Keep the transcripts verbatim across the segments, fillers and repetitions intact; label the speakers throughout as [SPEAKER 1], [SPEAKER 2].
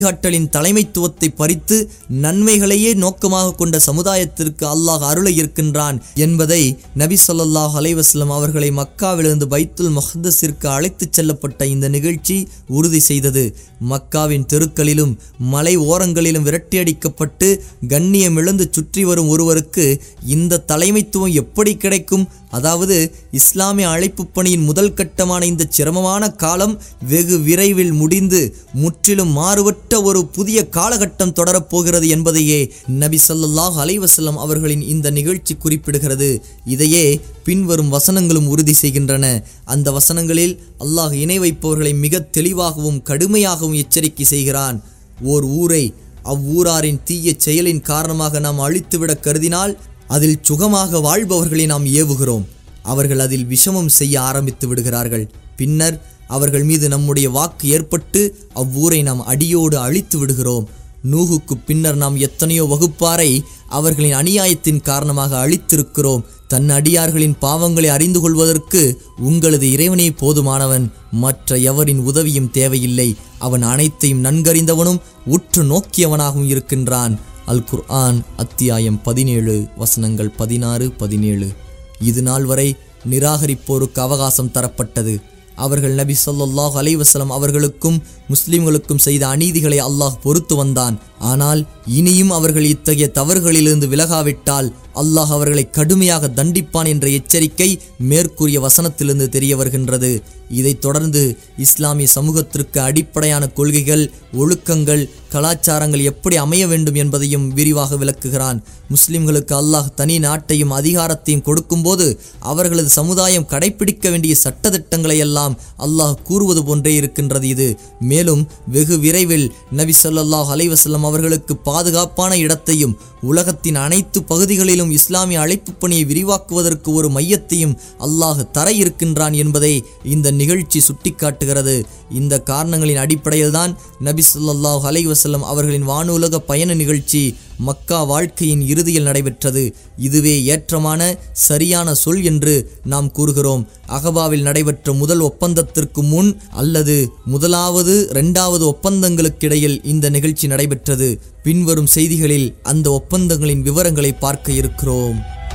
[SPEAKER 1] வழிகாட்டலின் தலைமைத்துவத்தை பறித்து நன்மைகளையே நோக்கமாக கொண்ட சமுதாயத்திற்கு அல்லாஹ் அருள இருக்கின்றான் என்பதை நபி ஸல்லல்லாஹு அலைஹி வஸல்லம் அவர்களை மக்காவிலிருந்து பைத்துல் மக்தஸிற்கு அழைத்துச் செல்லப்பட்ட இந்த நிகழ்ச்சி உறுதி செய்தது. மக்காவின் தெருக்களிலும் மலை ஓரங்களிலும் விரட்டியடிக்கப்பட்டு கண்ணியமிழந்து சுற்றி வரும் ஒருவருக்கு இந்த தலைமைத்துவம் எப்படி கிடைக்கும்? அதாவது இஸ்லாமிய அழைப்பு பணியின் முதல் கட்டமான இந்த சிரமமான காலம் வெகு விரைவில் முடிந்து முற்றிலும் மாறுபட்ட ஒரு புதிய காலகட்டம் தொடரப்போகிறது என்பதையே நபி ஸல்லல்லாஹு அலைஹி வஸல்லம் அவர்களின் இந்த நிகழ்ச்சி குறிப்பிடுகிறது. இதையே பின்வரும் வசனங்களும் உறுதி செய்கின்றன. அந்த வசனங்களில் அல்லாஹ் இணை வைப்பவர்களை மிக தெளிவாகவும் கடுமையாகவும் எச்சரிக்கை செய்கிறான். ஓர் ஊரை அவ்வூராரின் தீய செயலின் காரணமாக நாம் அழித்துவிட கருதினால் அதில் சுகமாக வாழ்பவர்களை நாம் ஏவுகிறோம். அவர்கள் அதில் விஷமம் செய்ய ஆரம்பித்து விடுகிறார்கள். பின்னர் அவர்கள் மீது நம்முடைய வாக்கு ஏற்பட்டு அவ்வூரை நாம் அடியோடு அழித்து விடுகிறோம். நூகுக்கு பின்னர் நாம் எத்தனையோ வகுப்பாரை அவர்களின் அநியாயத்தின் காரணமாக அழித்திருக்கிறோம். தன் அடியார்களின் பாவங்களை அறிந்து கொள்வதற்கு உங்களது இறைவனே போதுமானவன், மற்ற எவரின் உதவியும் தேவையில்லை. அவன் அனைத்தையும் நன்கறிந்தவனும் உற்று நோக்கியவனாகவும் இருக்கின்றான். அல் குர்ஆன் அத்தியாயம் பதினேழு வசனங்கள் பதினாறு பதினேழு. இது நாள் வரை நிராகரிப்போருக்கு அவகாசம் தரப்பட்டது. அவர்கள் நபி ஸல்லல்லாஹு அலைஹி வஸல்லம் அவர்களுக்கும் முஸ்லிம்களுக்கும் செய்த அநீதிகளை அல்லாஹ் பொறுத்து வந்தான். ஆனால் இனியும் அவர்கள் இத்தகைய தவறுகளிலிருந்து விலகாவிட்டால் அல்லாஹ் அவர்களை கடுமையாக தண்டிப்பான் என்ற எச்சரிக்கை மேற்கூறிய வசனத்திலிருந்து தெரிய வருகின்றது. இதைத் தொடர்ந்து இஸ்லாமிய சமூகத்திற்கு அடிப்படையான கொள்கைகள், ஒழுக்கங்கள், கலாச்சாரங்கள் எப்படி அமைய வேண்டும் என்பதையும் விரிவாக விளக்குகிறான். முஸ்லிம்களுக்கு அல்லாஹ் தனி நாட்டையும் அதிகாரத்தையும் கொடுக்கும்போது அவர்களது சமுதாயம் கடைபிடிக்க வேண்டிய சட்டத்திட்டங்களை எல்லாம் அல்லாஹ் கூறுவது போன்றே இருக்கின்றது இது. மேலும் வெகு விரைவில் நபி ஸல்லல்லாஹு அலைஹி வஸல்லம் அவர்களுக்கு பாதுகாப்பான இடத்தையும் உலகத்தின் அனைத்து பகுதிகளிலும் இஸ்லாமிய அழைப்பு பணியை விரிவாக்குவதற்கு ஒரு மையத்தையும் அல்லாஹ் தர இருக்கின்றான் என்பதை இந்த நிகழ்ச்சி சுட்டிக்காட்டுகிறது. இந்த காரணங்களின் அடிப்படையில்தான் நபி ஸல்லல்லாஹு அலைஹி வஸல்லம் அவர்களின் வானுலக பயண நிகழ்ச்சி மக்கா வாழ்க்கையின் இறுதியில் நடைபெற்றது. இதுவே ஏற்றமான சரியான சொல் என்று நாம் கூறுகிறோம். அகபாவில் நடைபெற்ற முதல் ஒப்பந்தத்திற்கு முன் அல்லது முதலாவது இரண்டாவது ஒப்பந்தங்களுக்கிடையில் இந்த நிகழ்ச்சி நடைபெற்றது. பின்வரும் செய்திகளில் அந்த ஒப்பந்தங்களின் விவரங்களை பார்க்க இருக்கிறோம்.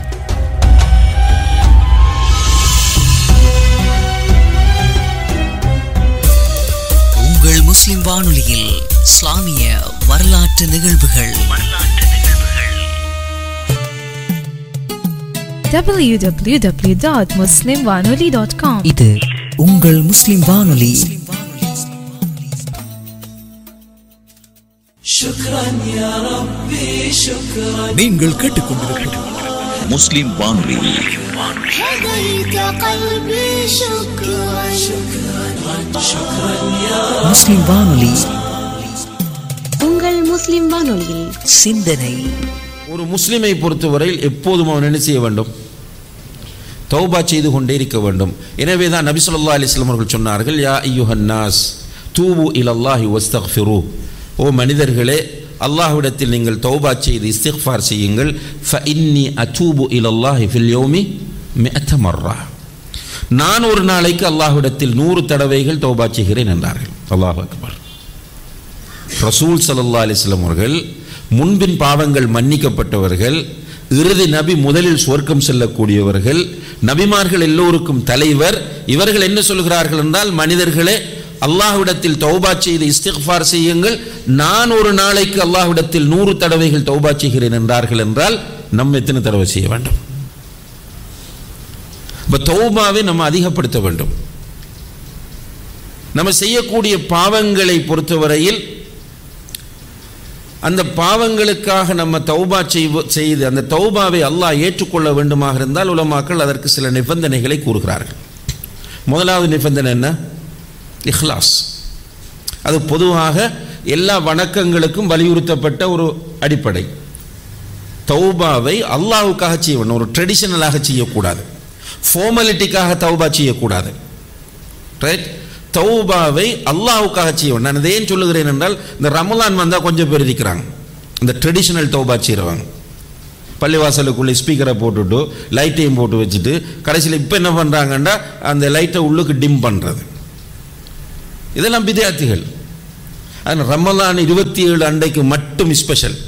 [SPEAKER 2] உங்கள் முஸ்லிம் வானொலியில் இஸ்லாமிய வரலாற்று நிகழ்வுகள்
[SPEAKER 3] டபிள்யூ டபிள்யூ டபிள்யூ டாட் முஸ்லிம் வானொலி டாட் காம்.
[SPEAKER 2] இது உங்கள் முஸ்லிம் வானொலி.
[SPEAKER 4] நீங்கள் கேட்டுக்கொண்டிருக்கிறது முஸ்லிம் வானொலி.
[SPEAKER 2] முஸ்லிம் வானொலி,
[SPEAKER 5] உங்கள் முஸ்லிம் வானொலியில்
[SPEAKER 2] சிந்தனை.
[SPEAKER 6] ஒரு முஸ்லிமை பொறுத்தவரையில் எப்போதும் அவன் என்ன செய்ய வேண்டும்? தௌபா செய்து கொண்டே இருக்க வேண்டும். எனவே தான் நபி ஸல்லல்லாஹு அலைஹி வஸல்லம் அவர்கள் சொன்னார்கள், யா அய்யுஹன் நாஸ் தூபு இலல்லாஹி வஸ்தக்ஃபிரு. ஓ மனிதர்களே, அல்லாஹ்விடத்தில் நீங்கள் தௌபா செய்து இஸ்திக்ஃபார் செய்யுங்கள். ஃப இன்னி அதூபு இலல்லாஹி ஃபில் யௌமி மிஅத மர்ரா. நான் ஒரு நாளைக்கு அல்லாஹ்விடத்தில் நூறு தடவைகள் தௌபா செய்கிறேன் என்றார்கள். அல்லாஹ் அக்பர். ரசூல் ஸல்லல்லாஹு அலைஹி வஸல்லம் அவர்கள் முன்பின் பாவங்கள் மன்னிக்கப்பட்டவர்கள், இறுதி நபி, முதலில் சுவர்க்கம் செல்லக்கூடியவர்கள், நபிமார்கள் எல்லோருக்கும் தலைவர். இவர்கள் என்ன சொல்கிறார்கள் என்றால், மனிதர்களே அல்லாஹ்விடத்தில் தௌபா செய்து இஸ்திக்ஃபார் செய்யுங்கள். நான் ஒரு நாளைக்கு அல்லாஹ்விடத்தில் நூறு தடவைகள் தௌபா செய்கிறேன் என்றார்கள். என்றால் நம்ம எத்தனை தடவை செய்ய வேண்டும்? இப்போ தௌபாவை நம்ம அதிகப்படுத்த வேண்டும். நம்ம செய்யக்கூடிய பாவங்களை பொறுத்தவரையில் அந்த பாவங்களுக்காக நம்ம தௌபா செய்து அந்த தௌபாவை அல்லாஹ் ஏற்றுக்கொள்ள வேண்டுமாக இருந்தால் உலமாக்கள் அதற்கு சில நிபந்தனைகளை கூறுகிறார்கள். முதலாவது நிபந்தனை என்ன? இஹ்லாஸ். அது பொதுவாக எல்லா வணக்கங்களுக்கும் வலியுறுத்தப்பட்ட ஒரு அடிப்படை. தௌபாவை அல்லாஹ்வுக்காக செய்ய வேண்டும், ஒரு ட்ரெடிஷனலாக செய்யக்கூடாது, ஃபார்மாலிட்டிக்காக தௌபா செய்யக்கூடாது. ரைட்? தௌபாவை அல்லாஹ்வுக்காக செய்ய வேண்டும். நான் ஏன் சொல்லுகிறேன் என்றால், இந்த ரமலான் வந்தால் கொஞ்சம் பேர் இருக்கிறாங்க இந்த ட்ரெடிஷனல் தௌபா செய்கிறவங்க. பள்ளிவாசலுக்குள்ளே ஸ்பீக்கரை போட்டுவிட்டு லைட்டையும் போட்டு வச்சுட்டு கடைசியில் இப்போ என்ன பண்ணுறாங்கன்னா அந்த லைட்டை உள்ளுக்கு டிம் பண்ணுறது. இதெல்லாம் பிதாத்திகள். அது ரமலான் இருபத்தி ஏழு அன்றைக்கு மட்டும் ஸ்பெஷல்.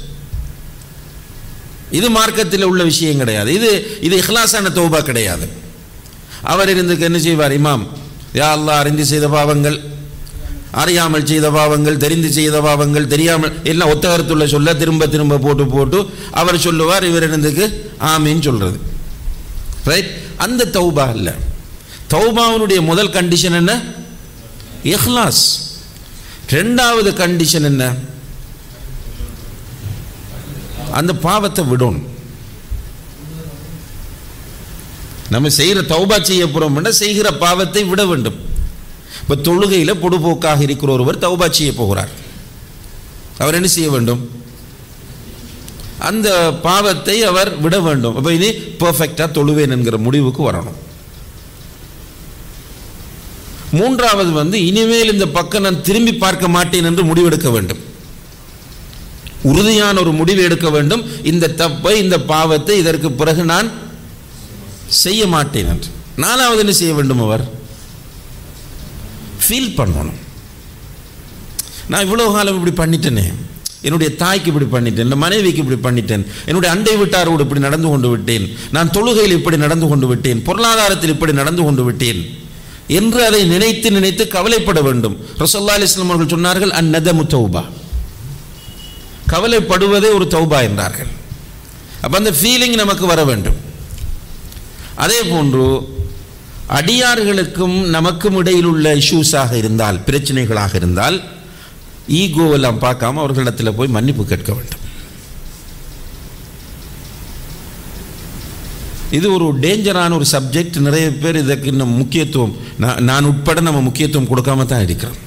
[SPEAKER 6] இது மார்க்கத்தில் உள்ள விஷயம் கிடையாது. இது இது இஹ்லாஸான தௌபா கிடையாது. அவர் இருந்து என்ன செய்வார்? இமாம், யா அல்லாஹ், அறிந்து செய்த பாவங்கள், அறியாமல் செய்த பாவங்கள், தெரிந்து செய்த பாவங்கள், தெரியாமல் எல்லாம் ஒத்த கருத்துள்ள சொல்ல திரும்ப திரும்ப போட்டு போட்டு அவர் சொல்லுவார், இவர் இருந்துக்கு ஆமீன் சொல்றது. ரைட்? அந்த தௌபா அல்ல. தௌபாவுடைய முதல் கண்டிஷன் என்ன? இஹ்லாஸ். ரெண்டாவது கண்டிஷன் என்ன? அந்த பாவத்தை விடணும். நம்ம செய்கிற தௌபா செய்ய போறோம், செய்கிற பாவத்தை விட வேண்டும். இப்போ தொழுகையில் பொடுபோக்காக இருக்கிற ஒருவர் தௌபா செய்ய போகிறார். அவர் என்ன செய்ய வேண்டும்? அந்த பாவத்தை அவர் விட வேண்டும். அப்போ இனி பெர்ஃபெக்டாக தொழுவேன் என்கிற முடிவுக்கு வரணும். மூன்றாவது வந்து இனிமேல் இந்த பக்கம் நான் திரும்பி பார்க்க மாட்டேன் என்று முடிவெடுக்க வேண்டும். உறுதியான ஒரு முடிவு எடுக்க வேண்டும். இந்த தப்பை, இந்த பாவத்தை இதற்கு பிறகு நான் செய்ய மாட்டேன் என்று. நாலாவது என்ன செய்ய வேண்டும்? அவர் ஃபீல் பண்ணணும். நான் இவ்வளோ காலம் இப்படி பண்ணிட்டேனே, என்னுடைய தாய்க்கு இப்படி பண்ணிட்டேன், என் மனைவிக்கு இப்படி பண்ணிட்டேன், என்னுடைய அண்டை வீட்டாரோடு இப்படி நடந்து கொண்டு விட்டேன், நான் தொழுகையில் இப்படி நடந்து கொண்டு விட்டேன், பொருளாதாரத்தில் இப்படி நடந்து கொண்டு விட்டேன் என்று அதை நினைத்து நினைத்து கவலைப்பட வேண்டும். ரசூலுல்லாஹி அலைஹி வஸல்லம் அவர்கள் சொன்னார்கள், அந்நதமு தௌபா, கவலைப்படுவதே ஒரு தௌபா என்றார்கள். அப்போ அந்த ஃபீலிங் நமக்கு வர வேண்டும். அதே போன்று அடியார்களுக்கும் நமக்கும் இடையில் உள்ள இஷ்யூஸாக இருந்தால், பிரச்சனைகளாக இருந்தால், ஈகோவெல்லாம் பார்க்காம அவர்களிடத்தில் போய் மன்னிப்பு கேட்க வேண்டும். இது ஒரு டேஞ்சரான ஒரு சப்ஜெக்ட். நிறைய பேர் இதற்கு இன்னும் முக்கியத்துவம், நான் உட்பட நம்ம முக்கியத்துவம் கொடுக்காம தான் இருக்கிறோம்.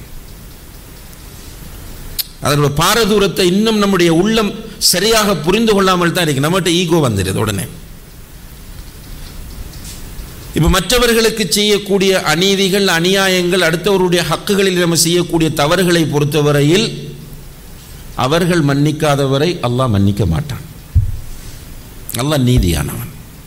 [SPEAKER 6] அதோட பாரதூரத்தை இன்னும் நம்முடைய உள்ளம் சரியாக புரிந்து கொள்ளாமல் தான் இருக்கு. நம்மகிட்ட ஈகோ வந்துடுது உடனே. இப்போ மற்றவர்களுக்கு செய்யக்கூடிய அநீதிகள், அநியாயங்கள், அடுத்தவருடைய ஹக்குகளில் நம்ம செய்யக்கூடிய தவறுகளை பொறுத்தவரையில் அவர்கள் மன்னிக்காதவரை அல்லாஹ் மன்னிக்க மாட்டான். அல்லாஹ் நீதியானவன்.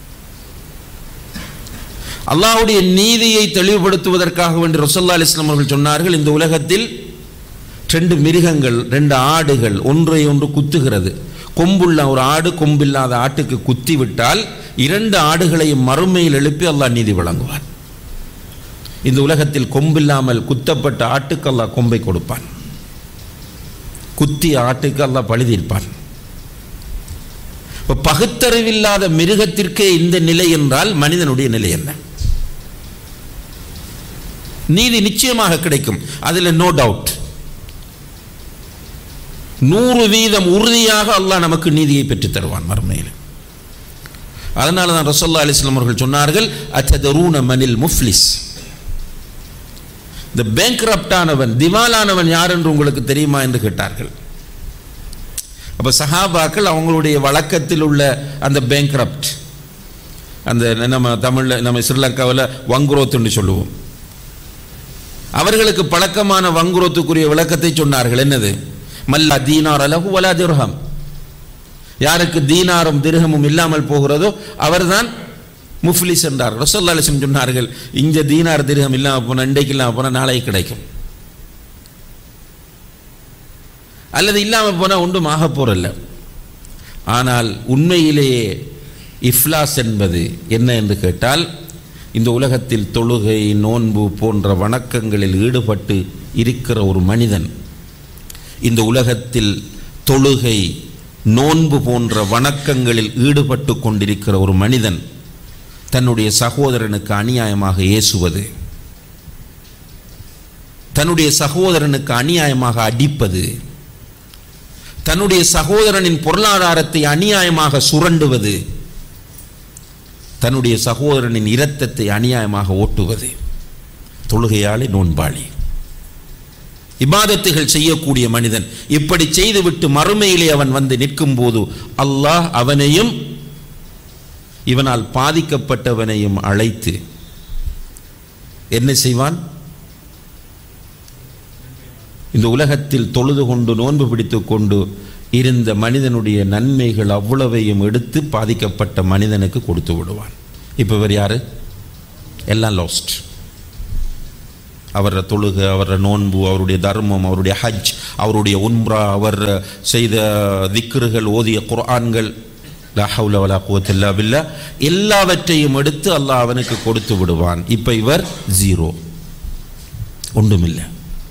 [SPEAKER 6] அல்லாஹ்வுடைய நீதியை தெளிவுபடுத்துவதற்காக வேண்டி ரசூலுல்லாஹி அலைஹி வஸல்லம் அவர்கள் சொன்னார்கள், இந்த உலகத்தில் ரெண்டு மிருகங்கள், ரெண்டு ஆடுகள் ஒன்றை ஒன்று குத்துகிறது. கொம்புள்ள ஒரு ஆடு கொம்பில்லாத ஆட்டுக்கு குத்தி விட்டால் இரண்டு ஆடுகளையும் மறுமையில் எழுப்பி அல்லாஹ் நீதி வழங்குவான். இந்த உலகத்தில் கொம்பில்லாமல் குத்தப்பட்ட ஆட்டுக்கு அல்லாஹ் கொம்பை கொடுப்பான், குத்திய ஆட்டுக்கு அல்லாஹ் பழி தீர்ப்பான். இப்போ பகுத்தறிவில்லாத மிருகத்திற்கே இந்த நிலை என்றால் மனிதனுடைய நிலை என்ன? நீதி நிச்சயமாக கிடைக்கும், அதில் நோ டவுட். நூறு வீதம் உறுதியாக அல்லாஹ் நமக்கு நீதியை பெற்று தருவான் மறுமையில். அதனால தான் ரசூலுல்லாஹி அலைஹி வஸல்லம் அவர்கள் சொன்னார்கள், அத்ததரூன மனில் முஃப்லிஸ், இந்த பேங்க்ரப்டானவன், திவாலானவன் யார் என்று உங்களுக்கு தெரியுமா என்று கேட்டார்கள். அப்போ சஹாபாக்கள் அவங்களுடைய வழக்கத்தில் உள்ள அந்த பேங்க்ரப்ட், அந்த நம்ம தமிழில் நம்ம ஸ்ரீலங்காவில் வங்குரோத்துன்னு சொல்லுவோம், அவர்களுக்கு பழக்கமான வங்குரோத்துக்குரிய விளக்கத்தை சொன்னார்கள். என்னது? மல்லா தீனார் அலஹு வலா திர்ஹம், யாருக்கு தீனாரும் திர்ஹமும் இல்லாமல் போகிறதோ அவர்தான் முஃப்லிஸ் என்றார். ரசூலுல்லாஹி அலைஹி வஸல்லம் சொன்னார்கள், இங்க தீனார் திர்ஹம் இல்லாமல் போனால் இன்றைக்கு இல்லாமல் போனால் நாளைக்கு கிடைக்கும், அல்லது இல்லாமல் போனால் ஒன்றும் ஆக போறல்ல. ஆனால் உண்மையிலேயே இஃப்லாஸ் என்பது என்ன என்று கேட்டால், இந்த உலகத்தில் தொழுகை, நோன்பு போன்ற வணக்கங்களில் ஈடுபட்டு இருக்கிற ஒரு மனிதன், இந்த உலகத்தில் தொழுகை, நோன்பு போன்ற வணக்கங்களில் ஈடுபட்டு கொண்டிருக்கிற ஒரு மனிதன் தன்னுடைய சகோதரனுக்கு அநியாயமாக ஏசுவது, தன்னுடைய சகோதரனுக்கு அநியாயமாக அடிப்பது, தன்னுடைய சகோதரனின் பொருளாதாரத்தை அநியாயமாக சுரண்டுவது, தன்னுடைய சகோதரனின் இரத்தத்தை அநியாயமாக ஓட்டுவது, தொழுகையாளி, நோன்பாளி, இபாதத்துகள் செய்யக்கூடிய மனிதன் இப்படி செய்துவிட்டு மறுமையிலே அவன் வந்து நிற்கும் போது அல்லாஹ் அவனையும் இவனால் பாதிக்கப்பட்டவனையும் அழைத்து என்ன செய்வான்? இந்த உலகத்தில் தொழுது கொண்டு நோன்பு பிடித்து கொண்டு இருந்த மனிதனுடைய நன்மைகள் அவ்வளவையும் எடுத்து பாதிக்கப்பட்ட மனிதனுக்கு கொடுத்து விடுவான். இப்போ இவர் யாரு? எல்லாம் லாஸ்ட். அவர தொழுகை, அவர நோன்பு, அவருடைய தர்மம், அவருடைய ஹஜ், அவருடைய உம்ரா, அவர் செய்த திக்ருகள், ஓதிய குர்ஆன்கள், லா ஹவுல வலா குவத்த இல்லா பில்லாஹ், எல்லாவற்றையும் எடுத்து அல்லாஹ் அவனுக்கு கொடுத்து விடுவான். இப்போ இவர் ஜீரோ, ஒன்றுமில்லை.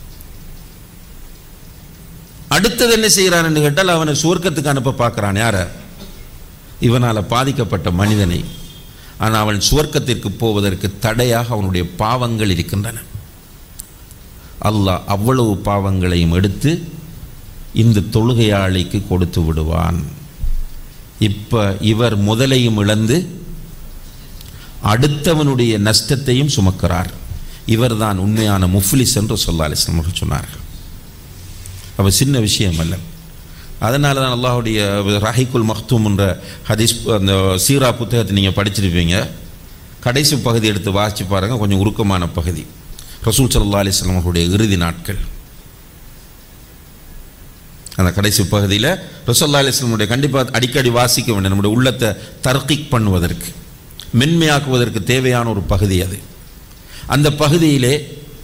[SPEAKER 6] அடுத்தது என்ன செய்கிறான் என்று கேட்டால் அவனை சுவர்க்கத்துக்கு அனுப்ப பார்க்குறான். யார? இவனால் பாதிக்கப்பட்ட மனிதனை. ஆனால் அவன் சுவர்க்கத்திற்கு போவதற்கு தடையாக அவனுடைய பாவங்கள் இருக்கின்றன. அல்லாஹ் அவ்வளவு பாவங்களையும் எடுத்து இந்த தொழுகையாளிக்கு கொடுத்து விடுவான். இப்போ இவர் முதலையும் இழந்து அடுத்தவனுடைய நஷ்டத்தையும் சுமக்கிறார். இவர்தான் உண்மையான முஃப்லிஸ் என்று ஸல்லல்லாஹு அலைஹி வஸல்லம் அவர்கள் சொன்னார்கள். அப்போ சின்ன விஷயம் அல்ல. அதனால தான் அல்லாஹுடைய ரஹீக்குல் மக்தூம் என்ற ஹதீஸ் அந்த சீரா புத்தகத்தை நீங்கள் படிச்சிருப்பீங்க. கடைசி பகுதி எடுத்து வாசித்து பாருங்கள், கொஞ்சம் உருக்கமான பகுதி. ரசூல் ஸல்லல்லாஹு அலைஹி வஸல்லம் அவர்களுடைய இறுதி நாட்கள், அந்த கடைசி பகுதியில் ரசூல் ஸல்லல்லாஹு அலைஹி வஸல்லம் கண்டிப்பாக அடிக்கடி வாசிக்க வேண்டும், நம்முடைய உள்ளத்தை தர்கீக் பண்ணுவதற்கு, மென்மையாக்குவதற்கு தேவையான ஒரு பகுதி அது. அந்த பகுதியிலே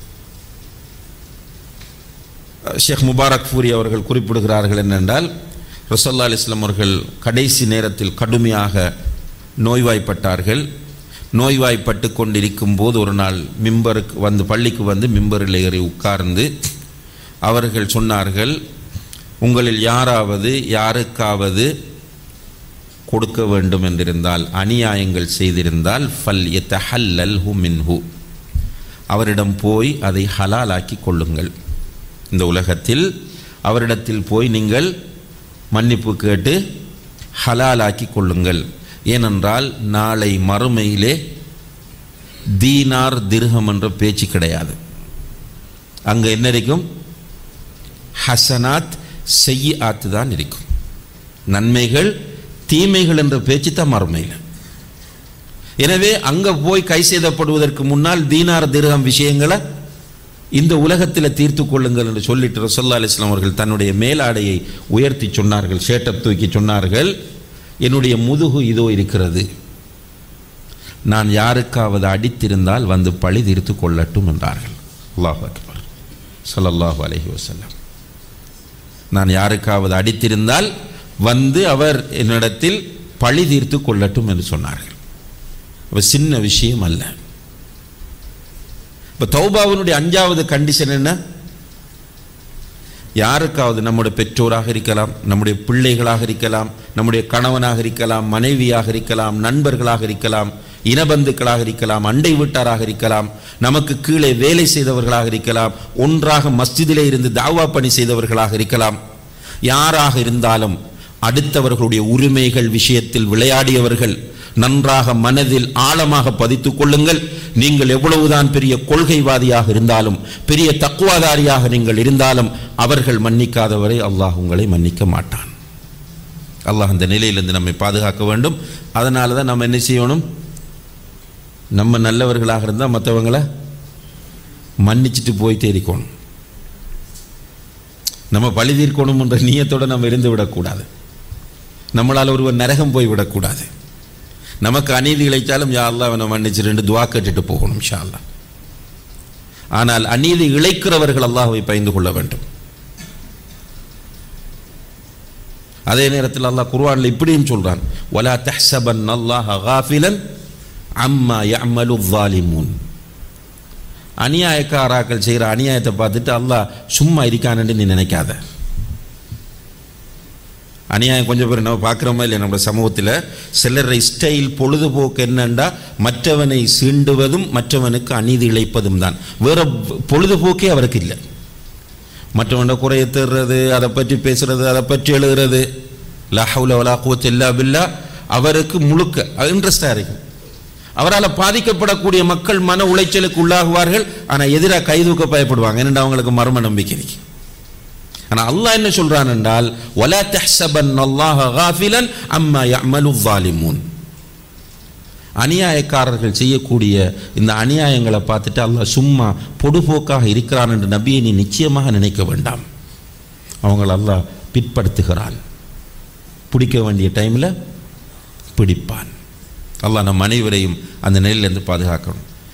[SPEAKER 6] ஷேக் முபாரக் ஃபூரி அவர்கள் குறிப்பிடுகிறார்கள் என்னென்றால், ரசூலுல்லாஹி அலைஹி வஸல்லம் அவர்கள் கடைசி நேரத்தில் கடுமையாக நோய்வாய்ப்பட்டார்கள். நோய்வாய்ப்பட்டு கொண்டிருக்கும் போது ஒரு நாள் மிம்பருக்கு வந்து பள்ளிக்கு வந்து மிம்பரில் ஏறி உட்கார்ந்து அவர்கள் சொன்னார்கள், உங்களில் யாராவது யாருக்காவது கொடுக்க வேண்டும் என்றிருந்தால், அநியாயங்கள் செய்திருந்தால், ஃபல் யதஹல்லல்ஹு மின்ஹு, அவரிடம் போய் அதை ஹலாலாக்கி கொள்ளுங்கள். இந்த உலகத்தில் அவரிடத்தில் போய் நீங்கள் மன்னிப்பு கேட்டு ஹலாலாக்கி கொள்ளுங்கள். ஏனென்றால் நாளை மறுமையிலே தீனார் திர்ஹம் என்ற பேச்சு கிடையாது. அங்கே என்ன இருக்கும்? ஹசனாத் செய்யாத்து தான் இருக்கும். நன்மைகள் தீமைகள் என்ற பேச்சு தான் மறுமையில். எனவே அங்கே போய் கை செய்தப்படுவதற்கு முன்னால் தீனார் திர்ஹம் விஷயங்களை இந்த உலகத்தில் தீர்த்து கொள்ளுங்கள் என்று சொல்லிட்டு ரசூலுல்லாஹி அலைஹி வஸல்லம் அவர்கள் தன்னுடைய மேலாடையை உயர்த்தி சொன்னார்கள், ஷேட்டப் தூக்கி சொன்னார்கள், என்னுடைய முதுகு இதோ இருக்கிறது, நான் யாருக்காவது அடித்திருந்தால் வந்து பழி தீர்த்து கொள்ளட்டும் என்றார்கள். அல்லாஹு அக்பர், ஸல்லல்லாஹு அலைஹி வஸல்லம். நான் யாருக்காவது அடித்திருந்தால் வந்து அவர் என்னிடத்தில் பழி தீர்த்து கொள்ளட்டும் என்று சொன்னார்கள். அப்போ சின்ன விஷயம் அல்ல. இப்போ தௌபாவினுடைய அஞ்சாவது கண்டிஷன் என்ன? யாருக்காவது, நம்முடைய பெற்றோராக இருக்கலாம், நம்முடைய பிள்ளைகளாக இருக்கலாம், நம்முடைய கணவனாக இருக்கலாம், மனைவியாக இருக்கலாம், நண்பர்களாக இருக்கலாம், இனபந்துக்களாக இருக்கலாம், அண்டை வீட்டாராக இருக்கலாம், நமக்கு கீழே வேலை செய்தவர்களாக இருக்கலாம், ஒன்றாக மஸ்ஜிதிலே இருந்து தாவா பணி செய்தவர்களாக இருக்கலாம். யாராக இருந்தாலும் அடுத்தவர்களுடைய உரிமைகள் விஷயத்தில் விளையாடியவர்கள் நன்றாக மனதில் ஆழமாக பதித்துக் கொள்ளுங்கள். நீங்கள் எவ்வளவுதான் பெரிய கொள்கைவாதியாக இருந்தாலும், பெரிய தக்குவாதாரியாக நீங்கள் இருந்தாலும், அவர்கள் மன்னிக்காதவரை அல்லாஹ் உங்களை மன்னிக்க மாட்டான். அல்லாஹ் அந்த நிலையிலிருந்து நம்மை பாதுகாக்க வேண்டும். அதனால தான் நம்ம என்ன செய்யணும்? நம்ம நல்லவர்களாக இருந்தால் மற்றவங்களை மன்னிச்சுட்டு போயிட்டே இருக்கணும். நம்ம பழி தீர்க்கணும் என்ற நியத்தோடு நம்ம இருந்து விடக்கூடாது. நம்மளால் ஒருவர் நரகம் போய் விடக்கூடாது. நமக்கு அநீதி இழைச்சாலும் யா அல்லாஹ் அவனை மன்னிச்சு ரெண்டு துவா கேட்டுட்டு போகணும் இன்ஷா அல்லாஹ். ஆனால் அநீதி இழைக்கிறவர்கள் அல்லாஹ்வை பயந்து கொள்ள வேண்டும். அதே நேரத்தில் அல்லாஹ் குர்ஆனில் இப்படியும் சொல்றான், வலா தஹ்சபன் அல்லாஹ காஃபிலன் அம்மா யஅமலு ஸாலிமூன். அநியாயக்காராக்கள் செய்கிற அநியாயத்தை பார்த்துட்டு அல்லாஹ் சும்மா இருக்கானு நீ நினைக்காத. அநியாயம் கொஞ்சம் பேர் நம்ம பார்க்குறோமா இல்லை? நம்ம சமூகத்தில் சிலரை ஸ்டைல் பொழுதுபோக்கு என்னண்டா மற்றவனை சீண்டுவதும் மற்றவனுக்கு அநீதி இழைப்பதும் தான். வேறு பொழுதுபோக்கே அவருக்கு இல்லை. மற்றவனை குறைய தேடுறது, அதை பற்றி பேசுறது, அதை பற்றி எழுதுறது, லா ஹவுல வலா குவத்த இல்லா பில்லாஹ், அவருக்கு முழுக்க இன்ட்ரெஸ்டாக இருக்கும். அவரால் பாதிக்கப்படக்கூடிய மக்கள் மன உளைச்சலுக்கு உள்ளாகுவார்கள். ஆனால் எதிராக கைதூக்க பயப்படுவாங்க. என்னென்னா அவங்களுக்கு மர்ம நம்பிக்கை இருக்கு. ஆனால் அல்லாஹ் என்ன சொல்றான் என்றால், வலா தஹ்சபன் அல்லாஹ காஃபிலன் அம்மா யஅமலு ஸாலிமூன். அநியாயக்காரர்கள் செய்யக்கூடிய இந்த அநியாயங்களை பார்த்துட்டு அல்லாஹ் சும்மா பொடுபோக்காக இருக்கிறான் என்று நபியை நீ நிச்சயமாக நினைக்க வேண்டாம். அவங்களை அல்லாஹ் பிற்படுத்துகிறான். பிடிக்க வேண்டிய டைமில் பிடிப்பான். அல்லாஹ் நம் அனைவரையும் அந்த நிலையிலிருந்து பாதுகாக்கணும்.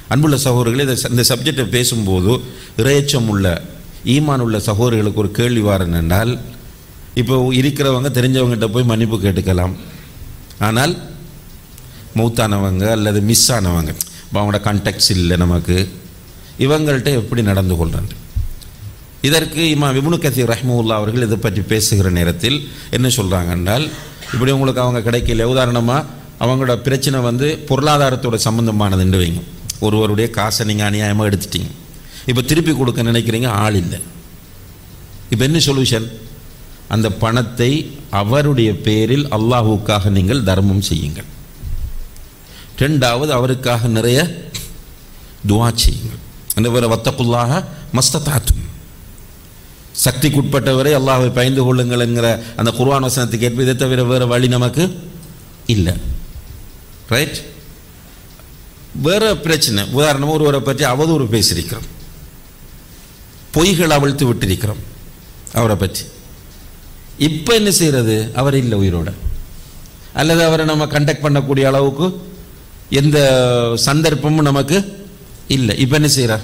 [SPEAKER 6] அன்புள்ள சகோதரர்களே, இந்த சப்ஜெக்டை பேசும்போது இறையச்சம் உள்ள ஈமான் உள்ள சகோதரர்களுக்கு ஒரு கேள்வி வாரன் என்றால், இப்போ இருக்கிறவங்க தெரிஞ்சவங்ககிட்ட போய் மன்னிப்பு கேட்டுக்கலாம். ஆனால் மௌத்தானவங்க அல்லது மிஸ் ஆனவங்க, அவங்களோட கான்டாக்ட்ஸ் இல்லை நமக்கு, இவங்கள்ட்ட எப்படி நடந்து கொள்றாங்க? இதற்கு இமாம் இப்னு கஸீர் ரஹ்மத்துல்லாஹி அவர்கள் இதை பற்றி பேசுகிற நேரத்தில் என்ன சொல்கிறாங்க என்றால், இப்படி உங்களுக்கு அவங்க கிடைக்கல, உதாரணமாக அவங்களோட பிரச்சனை வந்து பொருளாதாரத்தோட சம்பந்தமானதுன்னு வைங்க. ஒருவருடைய காசை நீங்கள் அநியாயமாக எடுத்துட்டீங்க, இப்போ திருப்பி கொடுக்க நினைக்கிறீங்க, ஆள் இல்லை. இப்போ என்ன சொல்யூஷன்? அந்த பணத்தை அவருடைய பேரில் அல்லாஹுக்காக நீங்கள் தர்மம் செய்யுங்கள். ரெண்டாவது, அவருக்காக நிறைய துஆ செய்யுங்கள். அந்த வேற வத்தகுல்லாஹ மஸ்ததாத்தும், சக்திக்குட்பட்டவரை அல்லாஹ்வை பயந்து கொள்ளுங்கள் என்கிற அந்த குர்ஆன் வசனத்துக்கு ஏற்ப இதை தவிர வேறு வழி நமக்கு இல்லை. ரைட்? வேறு பிரச்சனை, உதாரணமாக ஒருவரை பற்றி அவதூறு பேசியிருக்கிறோம், பொய்கள் அவிழ்த்து விட்டிருக்கிறோம் அவரை பற்றி. இப்போ என்ன செய்கிறது? அவர் இல்லை உயிரோட, அல்லது அவரை நம்ம கண்டக்ட் பண்ணக்கூடிய அளவுக்கு எந்த சந்தர்ப்பமும் நமக்கு இல்லை. இப்போ என்ன செய்கிறார்?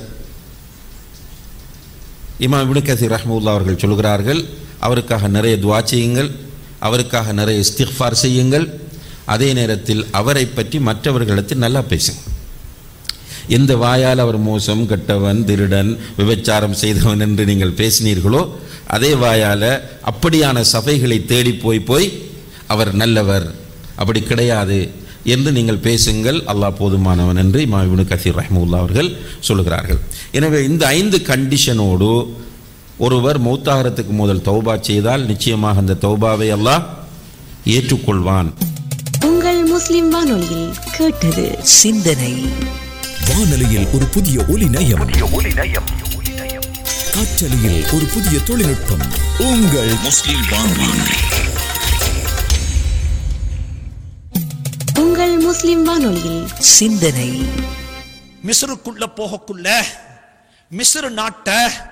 [SPEAKER 6] இமாம் இப்னு கஸீர் ரஹ்மத்துல்லாஹி அவர்கள் சொல்கிறார்கள், அவருக்காக நிறைய துஆ செய்யுங்கள், அவருக்காக நிறைய இஸ்திக்ஃபார் செய்யுங்கள், அதே நேரத்தில் அவரை பற்றி மற்றவர்களிடத்தில் நல்லா பேசுங்க. எந்த வாயால் அவர் மோசம், கெட்டவன், திருடன், விபச்சாரம் செய்தவன் என்று நீங்கள் பேசினீர்களோ, அதே வாயால் அப்படியான சபைகளை தேடி போய் போய் அவர் நல்லவர், அப்படி கிடையாது என்று நீங்கள் பேசுங்கள், அல்லாஹ் போதுமானவன் என்று இமாம் இப்னு கஸீர் ரஹ்மத்துல்லாஹி அவர்கள் சொல்கிறார்கள். எனவே இந்த ஐந்து கண்டிஷனோடு ஒருவர் மௌத்தாகிறதுக்கு முதல் தௌபா செய்தால் நிச்சயமாக அந்த தௌபாவை அல்லாஹ் ஏற்றுக்கொள்வான்.
[SPEAKER 5] உங்கள் முஸ்லிம் வானொலியில் கேட்டது
[SPEAKER 2] சிந்தனை.
[SPEAKER 4] வானொலியில் ஒரு புதிய ஒலி நயம், காற்றலையில் ஒரு புதிய தொழில்நுட்பம். உங்கள் முஸ்லிம் வானொலி.
[SPEAKER 5] உங்கள் முஸ்லிம் வானொலியில்
[SPEAKER 2] சிந்தனை.
[SPEAKER 7] மிஸ்ருக்குள்ள போகக்குள்ள மிஸ்ரு நாட்ட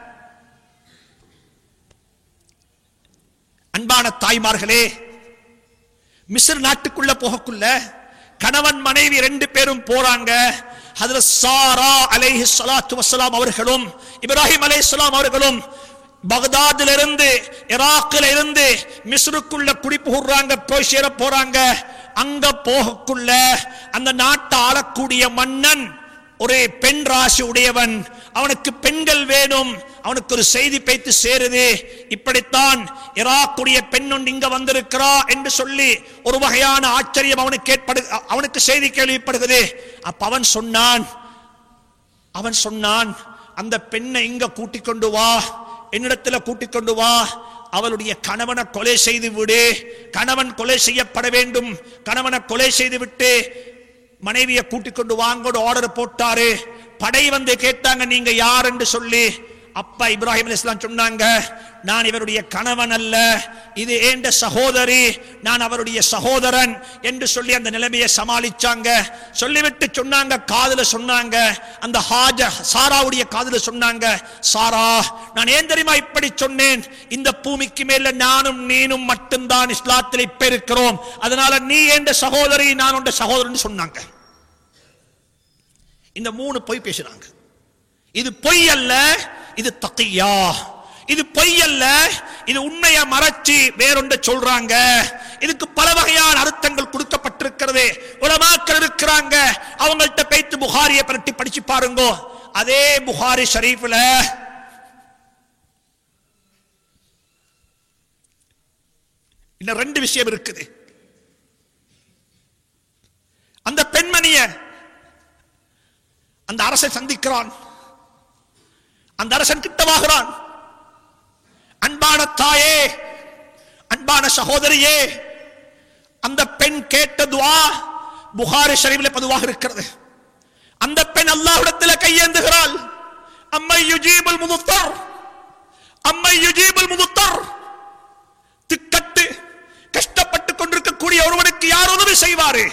[SPEAKER 7] அன்பான தாய்மார்களே, மிஸ்ரு நாட்டுக்குள்ள போகக்குள்ள கணவன் மனைவி ரெண்டு பேரும் போறாங்க. ஹஜ்ரத் சாரா அலைஹி ஸலாத்து வஸ்ஸலாம் அவர்களும் இப்ராஹிம் அலைஹிஸ்ஸலாம் அவர்களும் பக்தாதிலிருந்து ஈராக்கில் இருந்து மிஸ்ருக்குள்ள குடி புகுறாங்க, போய் சேர போறாங்க. அங்க போகக்குள்ள அந்த நாட்டை ஆளக்கூடிய மன்னன் ஒரு பெண் ராசி உடையவன், அவனுக்கு பெண்கள் வேணும். அவனுக்கு ஒரு செய்தி பேத்து சேருது, இப்படித்தான் ஈராக்குடைய பெண் ஒன்று இங்க வந்திருக்கிறா என்று சொல்லி ஒரு வகையான ஆச்சரியம் அவனுக்கு ஏற்படு அவனுக்கு செய்தி கேள்விப்படுகிறது. அப்ப அவன் சொன்னான் அவன் சொன்னான் அந்த பெண்ணை இங்க கூட்டிக் கொண்டு வா, என்னிடத்துல கூட்டிக் கொண்டு வா, அவளுடைய கணவனை கொலை செய்து விடு, கணவன் கொலை செய்யப்பட வேண்டும், கணவனை கொலை செய்து விட்டு மனைவியை கூட்டிக் கொண்டு வாங்கோடு ஆர்டர் போட்டாரு. படை வந்து கேட்டாங்க, நீங்க யார் என்று சொல்லி. அப்பா இப்ராஹிம் அலைஹிஸ்ஸலாம் சொன்னாங்க, நான் இவருடைய கணவன் அல்ல, இது ஏண்ட சகோதரி, நான் அவருடைய சகோதரன் என்று சொல்லி அந்த நிலைமையை சமாளிச்சாங்க. சொல்லிவிட்டு சொன்னாங்க, காதுல சொன்னாங்க, அந்த ஹாஜ சாராவுடைய காதுல சொன்னாங்க, சாரா நான் ஏன் தெரியுமா இப்படி சொன்னேன், இந்த பூமிக்கு மேல நானும் நீனும் மட்டும்தான் இஸ்லாத்தில் இப்ப இருக்கிறோம், அதனால நீ ஏண்ட சகோதரி, நான் உண்ட சகோதரன் சொன்னாங்க. இந்த மூணு பொய் பேசுறாங்க. இது பொய் அல்ல, இது தக்கியா. இது பொய் அல்ல, இது உண்மையை மறைச்சி வேறொன்றை சொல்றாங்க. இதுக்கு பல வகையான அர்த்தங்கள் கொடுக்கப்பட்டிருக்கிறது. உலமாக்கள் இருக்கிறாங்க, அவங்கள்ட்ட பேத்து புகாரியை பரட்டி படிச்சு பாருங்க. அதே புகாரி ஷரீஃப்ல இன்னும் ரெண்டு விஷயம் இருக்குது. அந்த பெண்மணிய அந்த அரசன் சந்திக்கிறான், அந்த அரசன் கிட்டவாகிறான். அன்பான தாயே, அன்பான சகோதரியே, அந்த பெண் கேட்ட துஆ புகாரி ஷரீஃபில் பதிவாக இருக்கிறது. அந்த பெண் அல்லாஹ்விடத்தில் கையேந்துகிறாள். அம்மை யுஜீபுல் முதுத்தர், அம்மை யுஜீபுல் முதுத்தர். திக்கட்டு கஷ்டப்பட்டு கொண்டிருக்கக்கூடிய ஒருவனுக்கு யார் உதவி செய்வாரு?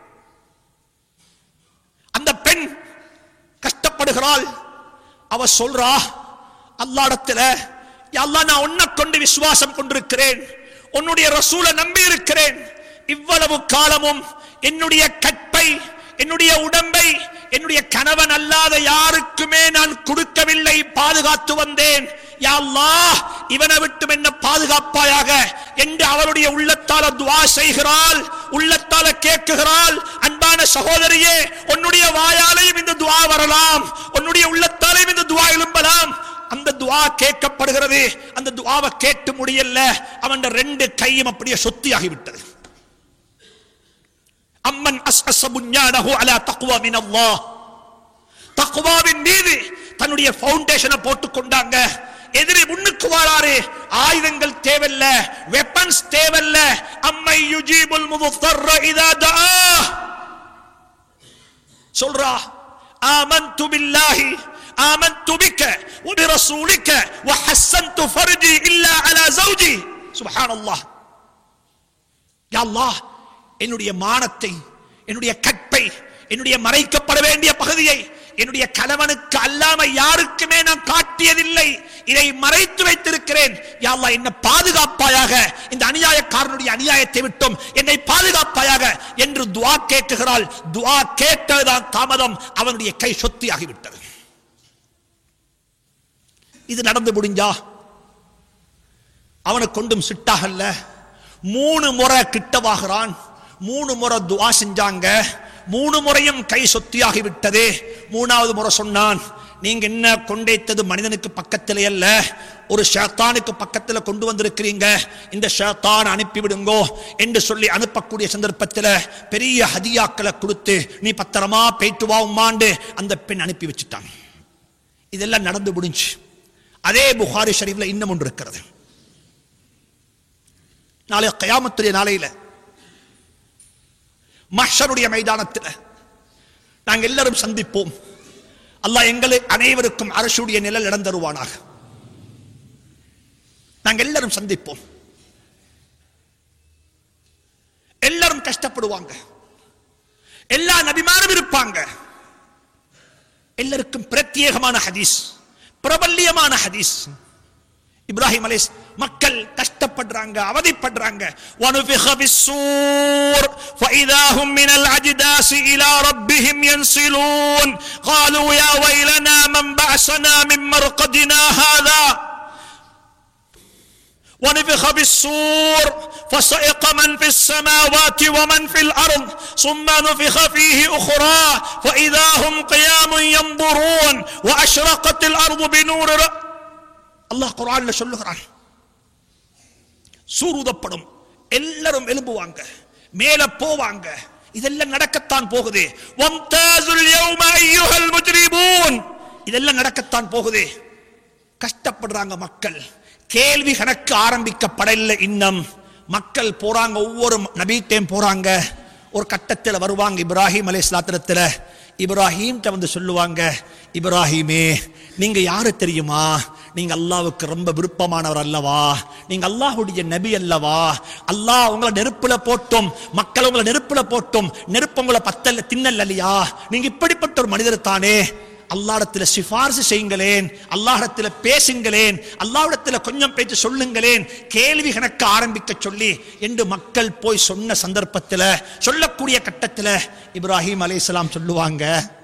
[SPEAKER 7] அந்த பெண் கஷ்டப்படுகிறாள். அவ சொல்றா, அல்லாஹ்விடத்துல, யா அல்லாஹ், நான் உன்னை கொண்டு விசுவாசம் கொண்டிருக்கிறேன், உன்னுடைய ரசூலை நம்பி இருக்கிறேன். இவ்வளவு காலமும் என்னுடைய கற்பை, என்னுடைய உடம்பை, என்னுடைய கணவன் அல்லாத யாருக்குமே நான் கொடுக்கவில்லை, பாதுகாத்து வந்தேன். யா அல்லாஹ் இவனை விட்டு என்ன பாதுகாப்பாயாக என்று அவருடைய உள்ளத்தால துஆ செய்கிறாள், உள்ளத்தால கேட்குகிறாள். அன்பான சகோதரியே, உன்னுடைய வாயாலையும் இந்த துஆ வரலாம், உன்னுடைய உள்ளத்தாலையும் இந்த துஆ எழும்பலாம். அந்த துஆ கேட்கப்படுகிறது. அந்த துஆவை கேட்டு முடியல, அவன் ரெண்டு கையும் அப்படியே சொத்தியாகி விட்டது. அம்மன் அஸ்அஸ புன்யானஹு அலா தக்வா மினல்லாஹ், தக்வாவின் மீது தன்னுடைய ஃபவுண்டேஷனை போட்டு கொண்டாங்க. எதிரி முன்னுக்கு வராரு, ஆயுதங்கள் தேவையில்ல, வெப்பன்ஸ் தேவையில்ல. அம்மை யுஜீபுல் முஃதர்ர இதா தஆ சொல்றா, ஆமன்து பில்லாஹி ஆமன்து பிக வ பிரசூலிக வ ஹஸ்ஸன்து ஃபர்ஜி இல்லா அலா ஜௌஜி. சுப்ஹானல்லாஹ். யா அல்லாஹ், என்னுடைய மானத்தை, என்னுடைய கற்பை, என்னுடைய மறைக்கப்பட வேண்டிய பகுதியை என்னுடைய கணவனுக்கு அல்லாம யாருக்குமே நான் காட்டியதில்லை, இதை மறைத்து வைத்திருக்கிறேன். யா அல்லாஹ் என்னை பாதுகாப்பாயாக, இந்த அநியாயக்காரனுடைய அநியாயத்தை விட்டும் என்னை பாதுகாப்பாயாக என்று துஆ கேட்கிறாள். துஆ கேட்டதுதான் தாமதம், அவனுடைய கை சொத்தியாகிவிட்டது. இது நடந்து முடிஞ்சா அவனை கொண்டும் சிட்டாகல்ல, மூணு முறை கிட்டவாகிறான், மூணு முறை துஆ செஞ்சாங்க, மூணு முறையும் கை சொத்தியாகி விட்டது. மூணாவது முறை சொன்னான், நீங்க என்ன கொண்டைத்தது மனிதனுக்கு பக்கத்திலே அல்ல, ஒரு ஷைத்தானுக்கு பக்கத்தில் கொண்டு வந்திருக்கிறீங்க, இந்த ஷைத்தான் அனுப்பிவிடுங்கோ என்று சொல்லி அனுப்பக்கூடிய சந்தர்ப்பத்தில் பெரிய ஹதியாக்களை கொடுத்து நீ பத்திரமா போயிட்டு வா உம்மாண்டு அந்த பெண் அனுப்பி வச்சுட்டான். இதெல்லாம் நடந்து முடிஞ்சு. அதே புகாரி ஷரீஃப்ல இன்னும் ஒன்று இருக்கிறது. நாளை கியாமத்துடைய நாளையில மஹ்ஷருடைய மைதானத்தில் நாங்கள் எல்லாரும் சந்திப்போம். அல்லாஹ் எங்களை அனைவருக்கும் அரசுடைய நிழல் இடம் தருவானாக. நாங்கள் எல்லாரும் சந்திப்போம். எல்லாரும் கஷ்டப்படுவாங்க, எல்லா நபிமாரும் இருப்பாங்க. எல்லாருக்கும் பிரத்யேகமான ஹதீஸ், பிரபல்யமான ஹதீஸ். இப்ராஹிம் அலைஹிஸ் மக்கள் கஷ்டப்படுறாங்க, அவதிப்படுறாங்க. وَنُفِخَ بِالصُّورِ فَإِذَا هُمْ مِنَ الْأَجْدَاثِ إِلَى رَبِّهِمْ يَنْسِلُونَ قَالُوا يَا وَيْلَنَا مَنْ بَعَثَنَا مِنْ مَرْقَدِنَا هَذَا وَنُفِخَ بِالصُّورِ فَصَعِقَ مَنْ فِي السَّمَاوَاتِ وَمَنْ فِي الْأَرْضِ ثُمَّ نُفِخَ فِيهِ أُخْرَى فَإِذَا هُمْ قِيَامٌ يَنْظُرُونَ وَأَشْرَقَتِ الْأَرْضُ بِنُورِ அல்லாஹ் குர்ஆன்ல சொல்லுகிறான், சூருதப்படும், எல்லாரும் எழும்புவாங்க, மேல போவாங்க. இதெல்லாம் நடக்கத்தான் போகுது. வம்தாஸுல் யௌம அய்யுஹல் முஜ்ரிமூன், இதெல்லாம் நடக்கத்தான் போகுது. கஷ்டப்படுறாங்க மக்கள். கேள்வி கணக்கு ஆரம்பிக்கப்படவில்லை இன்னும். மக்கள் போறாங்க, ஒவ்வொரு நபிகிட்டையும் போறாங்க. ஒரு கட்டத்தில் வருவாங்க இப்ராஹிம் அலைஹிஸ்ஸலாத்துல. இப்ராஹிம் வந்து சொல்லுவாங்க, இப்ராஹிமே நீங்க யாரு தெரியுமா? நீங்க அல்லாஹ்வுக்கு ரொம்ப விருப்பமானவர் அல்லவா? நீங்க அல்லாஹ்வுடைய நபி அல்லவா? அல்லாஹ் உங்களை நெருப்புல போட்டும், மக்கள் உங்களை நெருப்புல போட்டும், நெருப்பு உங்களை பத்தல்ல தின்னல் இல்லையா? நீங்க இப்படிப்பட்ட ஒரு மனிதர் தானே. அல்லாஹ்விடத்தில் சிபாரிசு செய்யுங்களேன், அல்லாஹ்விடத்தில் பேசுங்களேன், அல்லாஹ்விடத்தில் கொஞ்சம் பேச்சு சொல்லுங்களேன், கேள்வி கணக்கு ஆரம்பிக்க சொல்லி என்று மக்கள் போய் சொன்ன சந்தர்ப்பத்தில், சொல்லக்கூடிய கட்டத்தில் இப்ராஹிம் அலைஹிஸ்ஸலாம் சொல்லுவாங்க,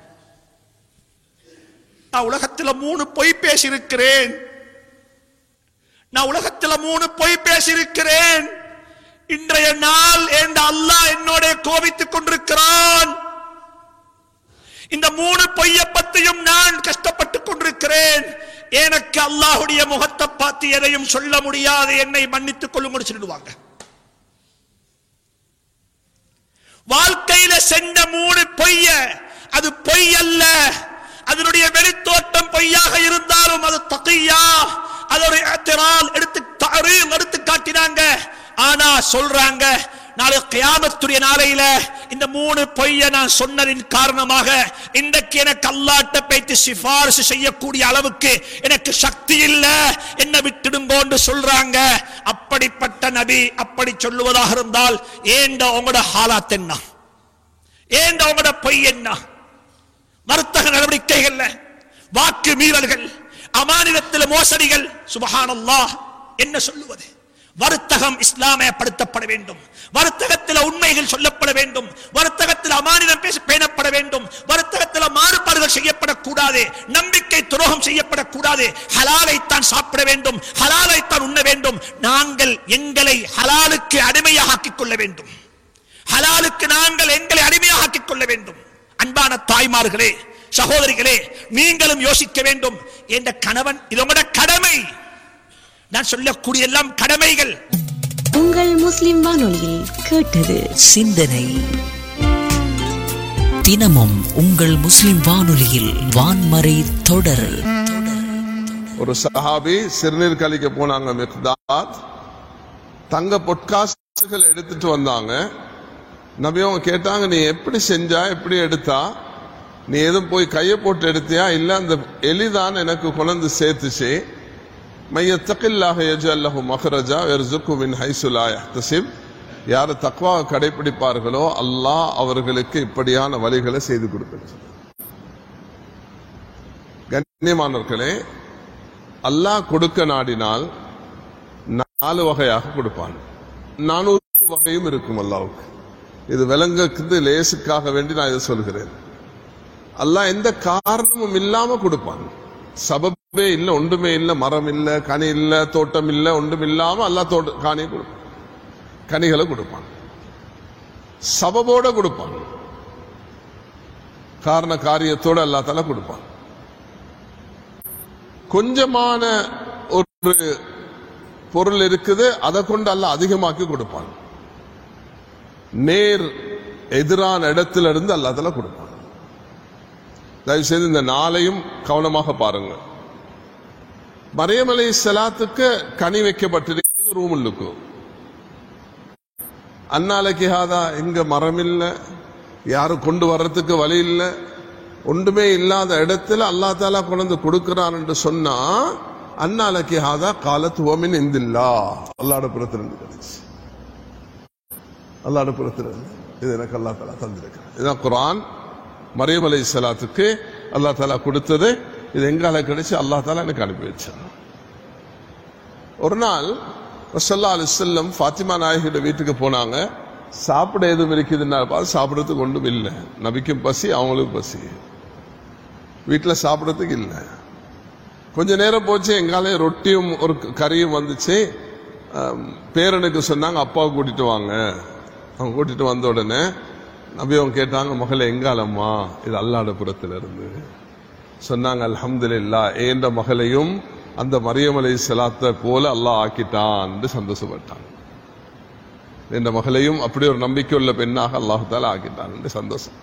[SPEAKER 7] நான் உலகத்தில் மூணு பொய் பேசியிருக்கிறேன், நான் உலகத்தில் மூணு பொய் பேசியிருக்கிறேன். இன்றைய நாள் என்ற அல்லாஹ் என்னோட கோபித்துக் கொண்டிருக்கிறான். இந்த மூணு பொய்ய பத்தியும் நான் கஷ்டப்பட்டுக் கொண்டிருக்கிறேன். எனக்கு அல்லாஹ்வுடைய முகத்தை பார்த்து எதையும் சொல்ல முடியாது, என்னை மன்னித்துக் கொள்ளும் சொல்லிடுவாங்க. வாழ்க்கையில சென்ற மூணு பொய்ய, அது பொய் அல்ல, அதனுடைய வெளித்தோட்டம் பொய்யாக இருந்தாலும் அது தகியா, அதோட எடுத்து எடுத்து காட்டினாங்க. ஆனா சொல்றாங்க, நாளை கியாமத்துடைய நாளையில இந்த மூணு பொய்ய நான் சொன்னதின் காரணமாக இன்றைக்கு எனக்கு அல்லாஹ்ட்ட பேசி சிபாரிசு செய்யக்கூடிய அளவுக்கு எனக்கு சக்தி இல்ல, என்ன விட்டுடுங்கோன்னு சொல்றாங்க. அப்படிப்பட்ட நபி அப்படி சொல்லுவதாக இருந்தால் ஏண்ட உங்களோட ஹாலாத் என்ன? ஏண்ட உங்களோட பொய் என்ன? வர்த்தக நடவடிக்கைகள், வாக்கு மீறல்கள், அமானிதத்தில் மோசடிகள், சுப்ஹானல்லாஹ் என்ன சொல்லுவது? வர்த்தகம் இஸ்லாமயப்படுத்தப்பட வேண்டும். வர்த்தகத்தில் உண்மைகள் சொல்லப்பட வேண்டும். வர்த்தகத்தில் அமானிதம் பேணப்பட வேண்டும். வர்த்தகத்தில் மாறுபாடுகள் செய்யப்படக்கூடாது. நம்பிக்கை துரோகம் செய்யப்படக்கூடாது. ஹலாலைத்தான் சாப்பிட வேண்டும், ஹலாலைத்தான் உண்ண வேண்டும். நாங்கள் எங்களை ஹலாலுக்கு அடிமையாக ஆக்கிக் கொள்ள வேண்டும். ஹலாலுக்கு நாங்கள் எங்களை அடிமையாக ஆக்கிக் கொள்ள வேண்டும். அன்பான தாய்மார்களே, சகோதரிகளே, நீங்களும் யோசிக்க வேண்டும். என்ற கணவன் இது உங்களோட கடமை. நான் சொல்லக்கூடிய எல்லாம் கடமைகள்.
[SPEAKER 5] உங்கள் முஸ்லிம் வானொலியில் கேட்டது
[SPEAKER 2] சிந்தனை. தினமும் உங்கள் முஸ்லிம் வானொலியில் வான்மறை தொடர்.
[SPEAKER 8] ஒரு சஹாபி சிறுநீர் கழிக்க போனாங்க. மிக்தாத் தங்க பொற்காசுகள் எடுத்துட்டு வந்தாங்க. நபி அவங்க கேட்டாங்க, நீ எப்படி செஞ்சா, எப்படி எடுத்தா, நீ எதுவும் போய் கையை போட்டு எடுத்தியா, இல்ல அந்த எலிதான் எனக்கு கொண்டு சேர்த்துச்சு. மையத்தகில்லாஹ யஜ்அல் லஹு மக்ரஜா வயர்ஸுகு மின் ஹைஸு லா யஹ்தஸிப். யார் தக்வாவை கடைபிடிப்பார்களோ அல்லாஹ் அவர்களுக்கு இப்படியான வழிகளை செய்து கொடுப்பார். கண்ணியமானவர்களே, அல்லாஹ் கொடுக்க நாடினால் நாலு வகையாக கொடுப்பான். நானூறு வகையும் இருக்கும் அல்லாஹ்வுக்கு. இது விளங்குறது லேசுக்காக வேண்டி நான் இதை சொல்கிறேன். அல்லாஹ் எந்த காரணமும் இல்லாம கொடுப்பான். சபபே இல்ல, ஒன்றுமே இல்ல, மரம் இல்ல, கனி இல்ல, தோட்டம் இல்ல, ஒன்றும் இல்லாம அல்லாஹ் தோட்ட காணியை கொடுப்பான், கனிகளை கொடுப்பான். சபபோட கொடுப்பான், காரண காரியத்தோட அல்லாஹ் தஆலா கொடுப்பான். கொஞ்சமான ஒரு பொருள் இருக்குது, அதை கொண்டு அல்லாஹ் அதிகமாக்கி கொடுப்பான். நேர் எதிரான இடத்துல இருந்து அல்லாஹ் தஆலா கொடுப்பான். தயவு செய்து இந்த நாளையும் கவனமாக பாருங்க. மரியம் அலைஹிஸ்ஸலாத்துக்கு கனி வைக்கப்பட்டிருக்கிறது ரூமுல்லுக்கு. அன்னாலைக்கு ஹாதா, இங்க மரம் இல்லை, யாரும் கொண்டு வர்றதுக்கு வழி இல்லை, ஒன்றுமே இல்லாத இடத்துல அல்லாஹ் தஆலா கொண்டு கொடுக்கிறான் என்று சொன்னா, அன்னாலைக்கு ஹாதா காலத் வமின் இந்தில்லா, அல்லாஹ்வுடைய புறத்திலிருந்து கிடைச்சு. அல்லாஹ்வுடைய புறத்திலிருந்து இது எனக்கு அல்லாஹ் தஆலா தந்திருக்கிறான். இதுதான் குர்ஆன். மரியம் அலைஹிஸ்ஸலாத்துக்கு அல்லாஹ் தஆலா கொடுத்தது. இது எங்கால கிடைச்சு அல்லாஹ் தஆலா எனக்கு அனுப்பி வச்சான். ஒரு நாள் ஸல்லல்லாஹு அலைஹி வஸல்லம் ஃபாத்திமா நாயகியோட வீட்டுக்கு போனாங்க. சாப்பிட எதுவும் இருக்குதுன்னா பார்த்து சாப்பிட்றதுக்கு ஒன்றும் இல்லை. நபிக்கும் பசி, அவங்களுக்கும் பசி, வீட்டில் சாப்பிட்றதுக்கு இல்லை. கொஞ்ச நேரம் போச்சு, எங்காலே ரொட்டியும் ஒரு கறியும் வந்துச்சு. பேரனுக்கு சொன்னாங்க, அப்பாவை கூட்டிட்டு வாங்க. அவங்க கூட்டிட்டு வந்த உடனே நபி அவங்க கேட்டாங்க, மகளே எங்காலம்மா? இது அல்லாஹ்வுடைய புறத்துல இருந்து. சொன்னாங்க, அல்ஹம்துலில்லாஹ், ஏண்ட மகளையும் அந்த மரியம் அலைஹிஸ்ஸலாத்தை போல அல்லாஹ் ஆக்கிட்டான் என்று சந்தோஷப்பட்டாங்க. என்ற மகளையும் அப்படி ஒரு நம்பிக்கை உள்ள பெண்ணாக அல்லாஹ் தஆலா ஆக்கிட்டான் என்று சந்தோஷம்.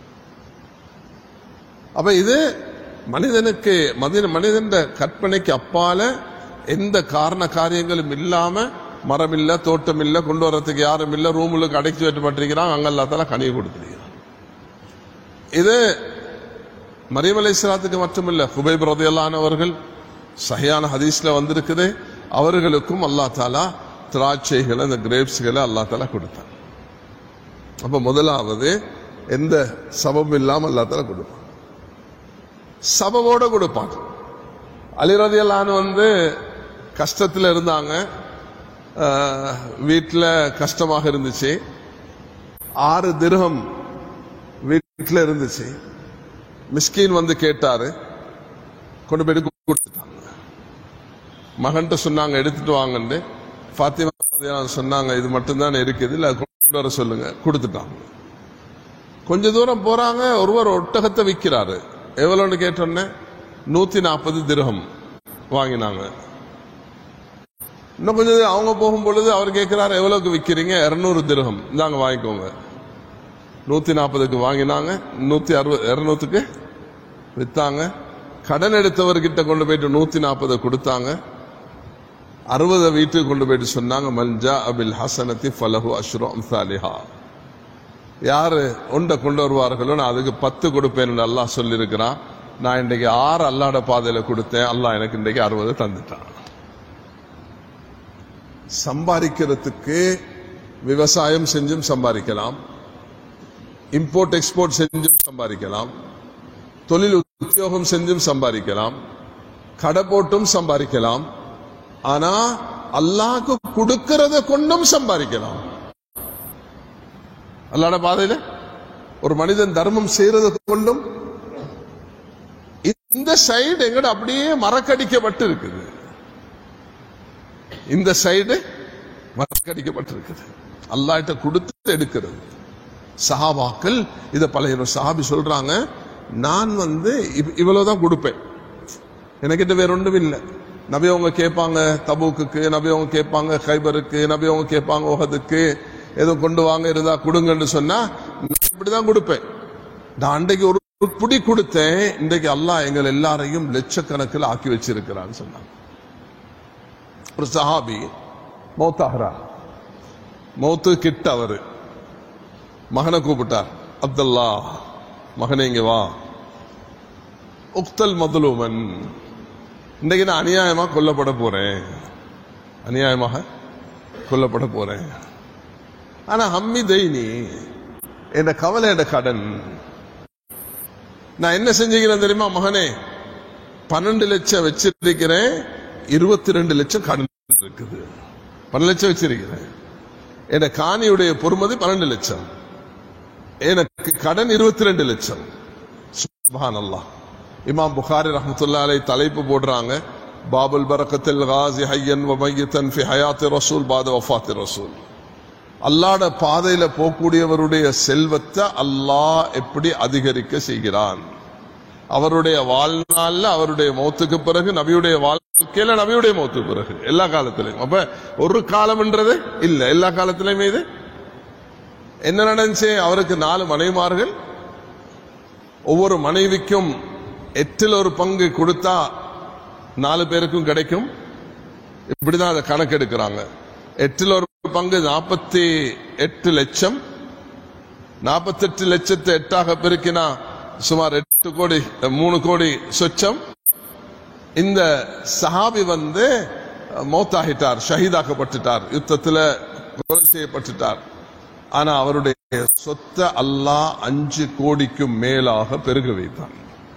[SPEAKER 8] அப்ப இது மனிதனுக்கு மனிதன் கற்பனைக்கு அப்பால எந்த காரண காரியங்களும் இல்லாம, மரம் இல்ல, தோட்டம் இல்ல, கொண்டு வரத்துக்கு யாரும் இல்ல, ரூமுக்கு அடைச்சி வைக்கப்பட்டிருக்கிறான், அங்க அல்லாஹ் தஆலா கனியை கொடுத்திருக்கிறான். இது மரியம் அலைஹிஸ்ஸலாத்துக்கு மட்டுமில்ல, ஹுபைப் ரலியல்லாஹு அன்ஹு அவர்கள் சஹீஹான ஹதீஸ்ல வந்திருக்குது, அவர்களுக்கும் அல்லாஹ் தஆலா திராட்சைகளை, அந்த கிரேப்ஸ்களை அல்லாஹ் தஆலா கொடுத்தான். அப்ப முதலாவது எந்த சபபும் இல்லாம அல்லாஹ் தஆலா கொடுப்பான், சபபோட கொடுப்பான். அலி ரலியல்லாஹு அன்ஹு வந்து கஷ்டத்தில் இருந்தாங்க, வீட்டில் கஷ்டமாக இருந்துச்சு. ஆறு திர்ஹம் வீட்டில் இருந்துச்சு. மிஸ்கீன் வந்து கேட்டாரு, கொண்டு போய் கொடுத்துட்டாங்க. மகன்கிட்ட சொன்னாங்க, எடுத்துட்டு வாங்கன்னு. ஃபாத்திமா சொன்னாங்க, இது மட்டும்தான் இருக்குது, இல்லை கொண்டு வர சொல்லுங்க. கொடுத்துட்டாங்க. கொஞ்ச தூரம் போறாங்க, ஒருவர் ஒட்டகத்தை விற்கிறாரு. எவ்வளோன்னு கேட்டோன்னே நூத்தி நாற்பது திர்ஹம் வாங்கினாங்க. இன்னும் கொஞ்சம் அவங்க போகும் பொழுது அவர் கேட்கிறாரு, எவ்வளவுக்கு விற்கிறீங்க? இருநூறு திர்ஹம், இந்தாங்க வாங்கிக்கோங்க. நூத்தி நாற்பதுக்கு வாங்கினாங்க, நூத்தி அறுபது இருநூத்துக்கு வித்தாங்க. கடன் எடுத்தவர்கிட்ட கொண்டு போயிட்டு நூத்தி நாற்பதை கொடுத்தாங்க. அறுபதை வீட்டுக்கு கொண்டு போயிட்டு சொன்னாங்க, மல்ஜா அபில் ஹசனத்தி ஃபலஹு அஷ்ரு அம்சாலிஹா. யாரு ஒன்றை கொண்டு வருவார்களோ நான் அதுக்கு பத்து கொடுப்பேன் அல்லாஹ் சொல்லியிருக்கிறான். நான் இன்றைக்கு ஆறு அல்லாஹ்வுடைய பாதையில கொடுத்தேன், அல்லாஹ் எனக்கு இன்றைக்கு அறுபது தந்துட்டான். சம்பாதிக்கிறதுக்கு விவசாயம் செஞ்சும் சம்பாதிக்கலாம், இம்போர்ட் எக்ஸ்போர்ட் செஞ்சும் சம்பாதிக்கலாம், தொழில் உத்தியோகம் செஞ்சும் சம்பாதிக்கலாம், கடை போட்டும் சம்பாதிக்கலாம். ஆனா அல்லாஹ்க்கு கொடுக்கிறத கொண்டும் சம்பாதிக்கலாம். அல்லாஹ்வுடைய பாதையில ஒரு மனிதன் தர்மம் செய்யறத கொண்டும் இந்த சைடு எங்கட அப்படியே மறக்கடிக்கப்பட்டு இருக்குது. இந்த சைடு மறக்கடிக்கப்பட்டிருக்குது. அல்லாஹ்ட்ட கொடுத்து எடுக்கிறது. சஹாபாக்கள் இத பழைய சஹாபி சொல்றாங்க, நான் வந்து இவ்வளவுதான் கொடுப்பேன், எனக்கிட்ட வேற ஒன்றும் இல்லை. நபி அவங்க கேட்பாங்க தபூக்கு, நபி அவங்க கேட்பாங்க கைபருக்கு, நபி அவங்க கேட்பாங்க உஹதுக்கு, ஏதோ கொண்டு வாங்க இருந்தா கொடுங்கன்னு சொன்னா இப்படிதான் கொடுப்பேன். நான் அன்றைக்கு ஒரு புடி கொடுத்தேன், இன்றைக்கு அல்லாஹ் எங்கள் எல்லாரையும் லட்சக்கணக்கில் ஆக்கி வச்சிருக்கிறான்னு சொன்னாங்க. ஒரு சஹாபி மௌத்தாகிறா, மௌத்து கிட்ட அவரு மகனை கூப்பிட்டார், அப்துல்லா மகனே இங்க வா, உக்தல் மதுலூமன், இன்றைக்கு நான் அநியாயமா கொல்லப்பட போறேன், அநியாயமாக கொல்லப்பட போறேன். ஆனா ஹம்மி தைனி, என் கவலை என் கடன், நான் என்ன செஞ்சுக்கிறேன் தெரியுமா மகனே, பன்னெண்டு லட்சம் வச்சிருக்கிறேன், இருபத்தி ரெண்டு லட்சம் கடன் இருக்குது. பன்னெண்டு லட்சம் வச்சிருக்கிறேன், என் காணியுடைய பொறுமதி பன்னெண்டு லட்சம், எனக்கு கடன் இருபத்தி ரெண்டு லட்சம். சுப்ஹானல்லாஹ். இமாம் புகாரி ரஹ்மத்துல்லாஹி அலைஹி தலைப்பு போடுறாங்க, பாபுல் பரக்கத்தில் காஸி ஹய்யன் வ மையத்தன் ஃபி ஹயாத்தி ரசூல் பாத வஃபாத்தி ரசூல். அல்லாஹ்வுடைய பாதையில போகக்கூடியவருடைய செல்வத்தை அல்லாஹ் எப்படி அதிகரிக்க செய்கிறான், அவருடைய வாழ்நாள்ல, அவருடைய மௌத்துக்கு பிறகு, நபியுடைய வாழ்க்கையில, நபியுடைய மௌத்துக்கு பிறகு, எல்லா காலத்திலையும். அப்ப ஒரு காலம்ன்றது இல்ல, எல்லா காலத்திலையுமே இது என்ன நடந்துச்சு, அவருக்கு நாலு மனைவிமார்கள், ஒவ்வொரு மனைவிக்கும் எட்டில் ஒரு பங்கு கொடுத்தா நாலு பேருக்கும் கிடைக்கும். இப்படிதான் அதை கணக்கெடுக்கிறாங்க. எட்டில் ஒரு பங்கு நாற்பத்தி எட்டு லட்சம், நாற்பத்தி எட்டு லட்சத்தை எட்டாக பெருக்கினா சுமார் எட்டு கோடி, மூணு கோடி சொச்சம். இந்த சஹாபி வந்து மௌத்தாகிட்டார், ஷஹீதாக்கப்பட்டுட்டார், யுத்தத்தில் கொலை செய்யப்பட்டுட்டார். ஆனா அவருடைய சொத்தை அல்லாஹ் அஞ்சு கோடிக்கும் மேலாக பெருக வைத்தான்.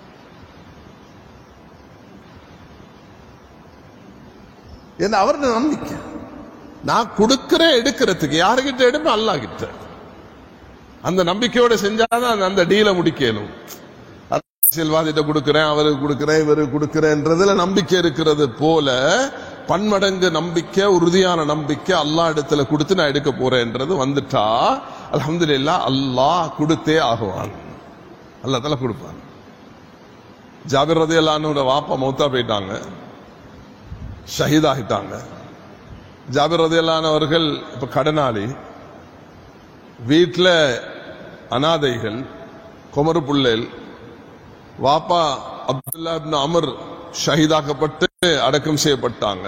[SPEAKER 8] என்ன அவருடைய நம்பிக்கை, நான் கொடுக்கிறேன் எடுக்கிறதுக்கு, யாருகிட்ட எடுப்பேன், அல்லாஹ் கிட்ட. அந்த நம்பிக்கையோட செஞ்சாதான் அந்த டீலை முடிக்கணும். அரசியல்வாதிட்ட கொடுக்கிறேன், அவருக்கு கொடுக்கிறேன், இவருக்கு கொடுக்கிறேன்றதுல நம்பிக்கை இருக்கிறது போல பன்மடங்கு நம்பிக்கை, உறுதியான நம்பிக்கை அல்லாஹ் இடத்துல கொடுத்து நான் எடுக்க போறேன்றது வந்துட்டா அல்ஹம்துலில்லாஹ் அல்லாஹ் கொடுத்தே ஆகுவான், அல்லாஹ் தஆலா கொடுப்பான். ஜாபிர் ரலியல்லாஹு அன்ஹு வாப்பா மௌத்தா போயிட்டாங்க, ஷஹீதாகிட்டாங்க. ஜாபிர் ரலியல்லாஹு அன்ஹு அவர்கள் இப்ப கடனாளி, வீட்டில் அனாதைகள், குமரு புள்ளேல், வாப்பா அப்துல்லா இப்னு அமர் ஷஹீதாக்கப்பட்டு அடக்கம் செய்யப்பட்டாங்க.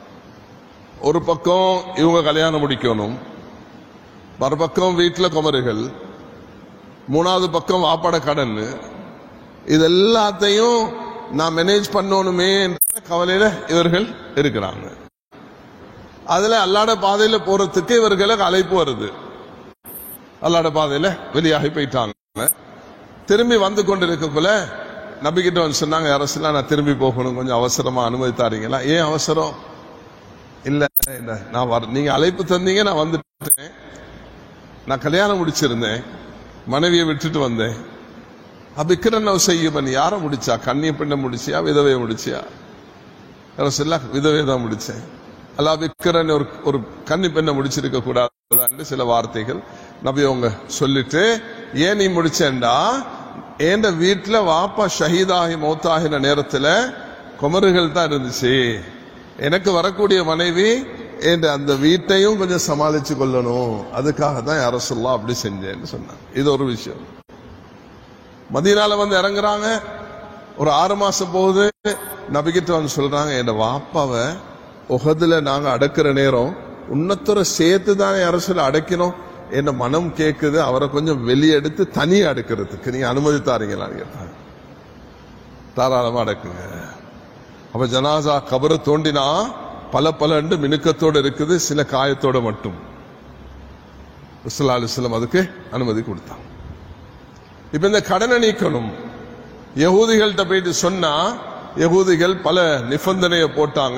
[SPEAKER 8] ஒரு பக்கம் இவங்க கல்யாணம் முடிக்கணும், மறுபக்கம் வீட்டில் குமருகள், மூணாவது பக்கம் வாப்பாட கடன், இது எல்லாத்தையும் நான் மேனேஜ் பண்ணணுமே என்ற கவலையில இவர்கள் இருக்கிறாங்க. அதுல அல்லாஹ்வுடைய பாதையில போறதுக்கு இவர்களுக்கு அழைப்பு வருது. அல்லாஹ்வுடைய பாதையில வெளியாகி போயிட்டாங்க. திரும்பி வந்து கொண்டிருக்கக்குள்ள நபிகிட்ட வந்து சொன்னாங்க, அரசுலாம் நான் திரும்பி போகணும், கொஞ்சம் அவசரமா அனுமதி தாரீங்களா? ஏன் அவசரம்? இல்ல நான் வர, நீங்க அழைப்பு தந்தீங்க, நான் வந்துட்டேன். நான் கல்யாணம் முடிச்சிருந்தேன், மனைவியை விட்டுட்டு வந்தேன். அபிக்கிரன் செய்யுமன் யார முடிச்சா? கண்ணிய பெண்ணை முடிச்சியா, விதவையை முடிச்சியா? அரசுல விதவை தான் முடிச்சேன். அல்லா விக்கிரன் ஒரு ஒரு கன்னி பெண்ணை முடிச்சிருக்க கூடாது சில வார்த்தைகள் நபி அவங்க சொல்லிட்டு, ஏன் நீ முடிச்சேன்டா, என் வீட்டுல வாப்பா ஷஹீதாகி மௌத்தாகின நேரத்துல குமருகள் தான் இருந்துச்சு, எனக்கு வரக்கூடிய மனைவி என் அந்த வீட்டையும் கொஞ்சம் சமாளிச்சு கொள்ளணும், அதுக்காக தான் யார சொல்லலாம் அப்படி செஞ்சேன்னு சொன்னாங்க. இது ஒரு விஷயம். மதீனால வந்து இறங்குறாங்க, ஒரு ஆறு மாசம் போகுது, நபிகிட்ட வந்து சொல்றாங்க, என் வாப்பாவை உஹதுல நாங்க அடக்குற நேரம் உன்னத்தோட சேர்த்து தானே அரசுல அடைக்கணும், என்ன மனம் கேக்குது, அவரை கொஞ்சம் வெளியே எடுத்து தனியா அடுக்கிறதுக்கு நீங்க அனுமதி தாரீங்களான்னு கேட்டாங்க. தாராளமா அடக்குங்க. அப்ப ஜனாசா கபரை தோண்டினா பல பல மினுக்கத்தோடு இருக்குது, சில காயத்தோட மட்டும். ஸல்லல்லாஹு அலைஹி வஸல்லம் அதுக்கு அனுமதி கொடுத்தாங்க. இப்ப இந்த கடனை நீக்கணும். யகூதிகள்கிட்ட போயிட்டு சொன்னா யகூதிகள் பல நிபந்தனையை போட்டாங்க.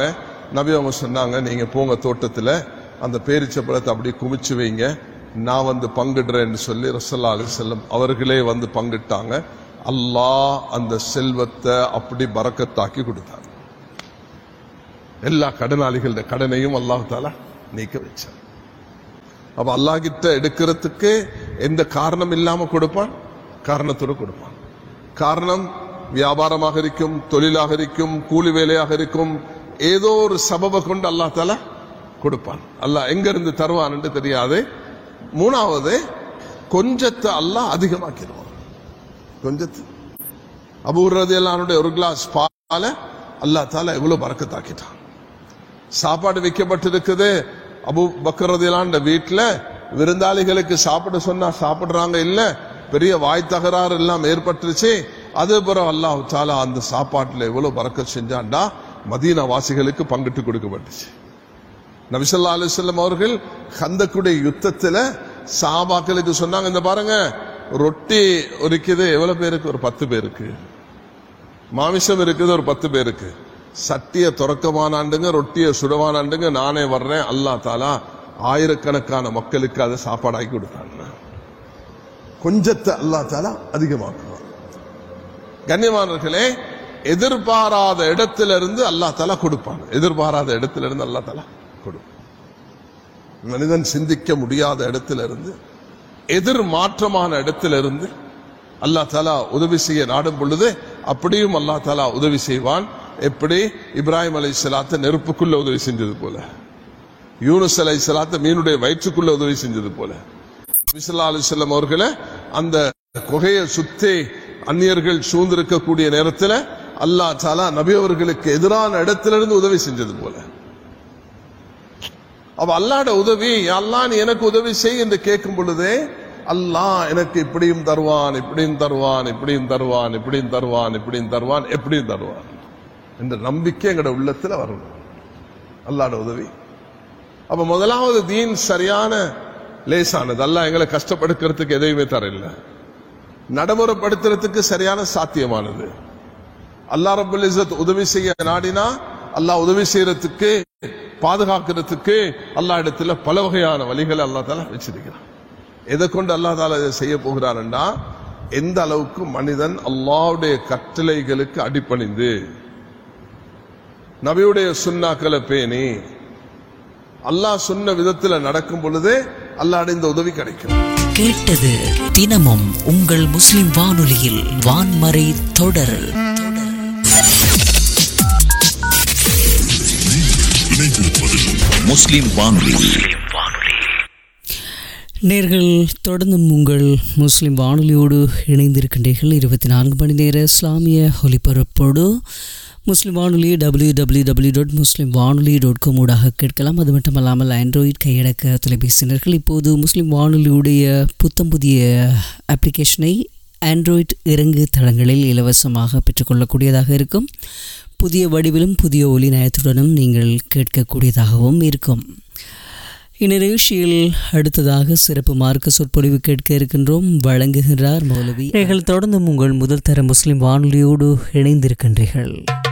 [SPEAKER 8] நபி அவங்க சொன்னாங்க, நீங்க போங்க தோட்டத்துல அந்த பேரிச்சப்பழத்தை அப்படியே குமிச்சு வைங்க, நான் வந்து பங்கிடுறேன்னு சொல்லி ரசூலுல்லாஹி அலைஹி வஸல்லம் அவர்களே வந்து பங்கிட்டாங்க. அல்லாஹ் அந்த செல்வத்தை அப்படி பரக்கத்தாக்கி கொடுத்தாங்க. எல்லா கடனாளிகளுடைய கடனையும் அல்லாஹ் தஆலா நீக்க வச்சார். அப்ப அல்லாஹ் கிட்ட எடுக்கிறதுக்கு எந்த காரணம் இல்லாம கொடுப்பான், காரணத்தோடு கொடுப்பான். காரணம் வியாபாரமாக இருக்கும், தொழிலாக இருக்கும், கூலி வேலையாக இருக்கும், ஏதோ ஒரு சபபை கொண்டு அல்லாஹ் தஆலா கொடுப்பான். அல்லாஹ் எங்க இருந்து தருவான் என்று தெரியாது. மூணாவது, கொஞ்சத்தை அல்லாஹ் அதிகமாக்கிடுவான். கொஞ்சத்து அபூ ரலியல்லாஹு ஒரு கிளாஸ் பாலை அல்லாஹ் தஆலா எவ்வளவு பரக்கத்தாக்கிட்டான். சாப்பாடு வைக்கப்பட்டிருக்குது, அபூ பக்கர் ரலியல்லாஹு வீட்டுல விருந்தாளிகளுக்கு சாப்பிட சொன்னா சாப்பிடுறாங்க இல்ல, பெரிய வாய் தகராறு எல்லாம் ஏற்பட்டுருச்சு. அது பிறகு அல்லாஹ் தஆலா அந்த சாப்பாட்டுல எவ்வளவு பரக்கத் செஞ்சான்டா மதீனா வாசிகளுக்கு பங்கிட்டு கொடுக்கப்பட்டுச்சு. நபி ஸல்லல்லாஹு அலைஹி வஸல்லம் அவர்கள் கந்தக்குடைய யுத்தத்துல சஹாபாக்களுக்கு சொன்னாங்க, இந்த பாருங்க ரொட்டி இருக்குது எவ்வளவு பேருக்கு, ஒரு பத்து பேருக்கு, மாமிசம் இருக்குது ஒரு பத்து பேருக்கு, சட்டிய துறக்கமானாண்டுங்க, ரொட்டிய சுடவானாண்டுங்க, நானே வர்றேன், அல்லாஹ் தஆலா ஆயிரக்கணக்கான மக்களுக்கு அதை சாப்பாடாக்கி கொடுத்தாங்க. கொஞ்சத்தை அல்லாஹ் தஆலா அதிகமாக்குவான். கண்ணியமானவர்களே, எதிர்பாராத இடத்திலிருந்து அல்லாஹ் தஆலா கொடுப்பான். எதிர்பாராத இடத்திலிருந்து அல்லாஹ் தஆலா கொடுப்பான். மனிதன் சிந்திக்க முடியாத இடத்திலிருந்து, எதிர் மாற்றமான இடத்திலிருந்து அல்லாஹ் தஆலா உதவி செய்ய நாடும் பொழுது அப்படியும் அல்லாஹ் தஆலா உதவி செய்வான். எப்படி இப்ராஹிம் அலைஹிஸ்ஸலாத்தை நெருப்புக்குள்ள உதவி செஞ்சது போல, யூனுஸ் அலைஹிஸ்ஸலாத்தை மீனுடைய வயிற்றுக்குள்ள உதவி செஞ்சது போல, நபி ஸல்லல்லாஹு அலைஹி வஸல்லம் அவர்களை அந்த குகையை சுத்தி அந்நியர்கள் சூழ்ந்திருக்கக்கூடிய நேரத்தில் அல்லாஹ் தஆலா நபி அவர்களுக்கு எதிரான இடத்திலிருந்து உதவி செஞ்சது போல. அப்ப அல்லாஹ்ட உதவி, அல்லாஹ் நீ எனக்கு உதவி செய் என்று கேட்கும் பொழுதே அல்லாஹ் எனக்கு இப்படியும் தருவான், இப்படியும் தருவான், இப்படியும் தருவான், இப்படியும் தருவான், இப்படியும் தருவான், எப்படியும் தருவான் என்ற நம்பிக்கை எங்களோட உள்ளத்துல வரணும். அல்லாஹ்ட உதவி. அப்ப முதலாவது தீன் சரியான லேசானது. அல்லாஹ் எங்களை கஷ்டப்படுத்துறதுக்கு எதையுமே தரல, நடைமுறைப்படுத்துறதுக்கு சரியான சாத்தியமானது. அல்லாஹ் ரப்பல் இஸ்ஸத் உதவி செய்ய நாடினா அல்லாஹ் உதவி செய்யறதுக்கு, பாதுகாக்கிறதுக்கு அல்லாஹ் இடத்துல பல வகையான வழிகளை அல்லாஹ் தஆலா வச்சிருக்கிறான். எதை கொண்டு அல்லாஹ் தஆலா இதை செய்ய போகிறான்னா, எந்த அளவுக்கு மனிதன் அல்லாஹ்வுடைய கட்டளைகளுக்கு அடிபணிந்து நபியுடைய சுன்னாக்களை பேணி அல்லாஹ் சொன்ன விதத்துல நடக்கும் பொழுதே அல்லாஹ்வுடைய இந்த உதவி கிடைக்கும்.
[SPEAKER 2] கேட்டது தினமும் உங்கள் முஸ்லிம் வானொலியில் வான்மறை தொடர்.
[SPEAKER 4] முஸ்லிம் வானொலி.
[SPEAKER 2] நேர்கள் தொடர்ந்தும் உங்கள் முஸ்லிம் வானொலியோடு இணைந்திருக்கின்றீர்கள். இருபத்தி நான்கு மணி நேர இஸ்லாமிய ஒலிபரப்போடு முஸ்லிம் வானொலி டபிள்யூ டபிள்யூ டபிள்யூ டாட் முஸ்லிம் வானொலி டாட் காம் ஊடாக கேட்கலாம். அது மட்டுமல்லாமல் ஆண்ட்ராய்ட் கையடக்க தொலைபேசியினர்கள் இப்போது முஸ்லிம் வானொலியுடைய புத்தம் புதிய அப்ளிகேஷனை ஆண்ட்ராய்ட் இறங்கு தளங்களில் இலவசமாக பெற்றுக்கொள்ளக்கூடியதாக இருக்கும். புதிய வடிவிலும் புதிய ஒலி நயத்துடனும் நீங்கள் கேட்கக்கூடியதாகவும் இருக்கும். இந்நிகழ்ச்சியில் அடுத்ததாக சிறப்பு மார்க்க சொற்பொழிவு கேட்க இருக்கின்றோம். வழங்குகிறார் மௌலவி. நீங்கள் தொடர்ந்தும் உங்கள் முதல் தர முஸ்லிம் வானொலியோடு இணைந்திருக்கின்றீர்கள்.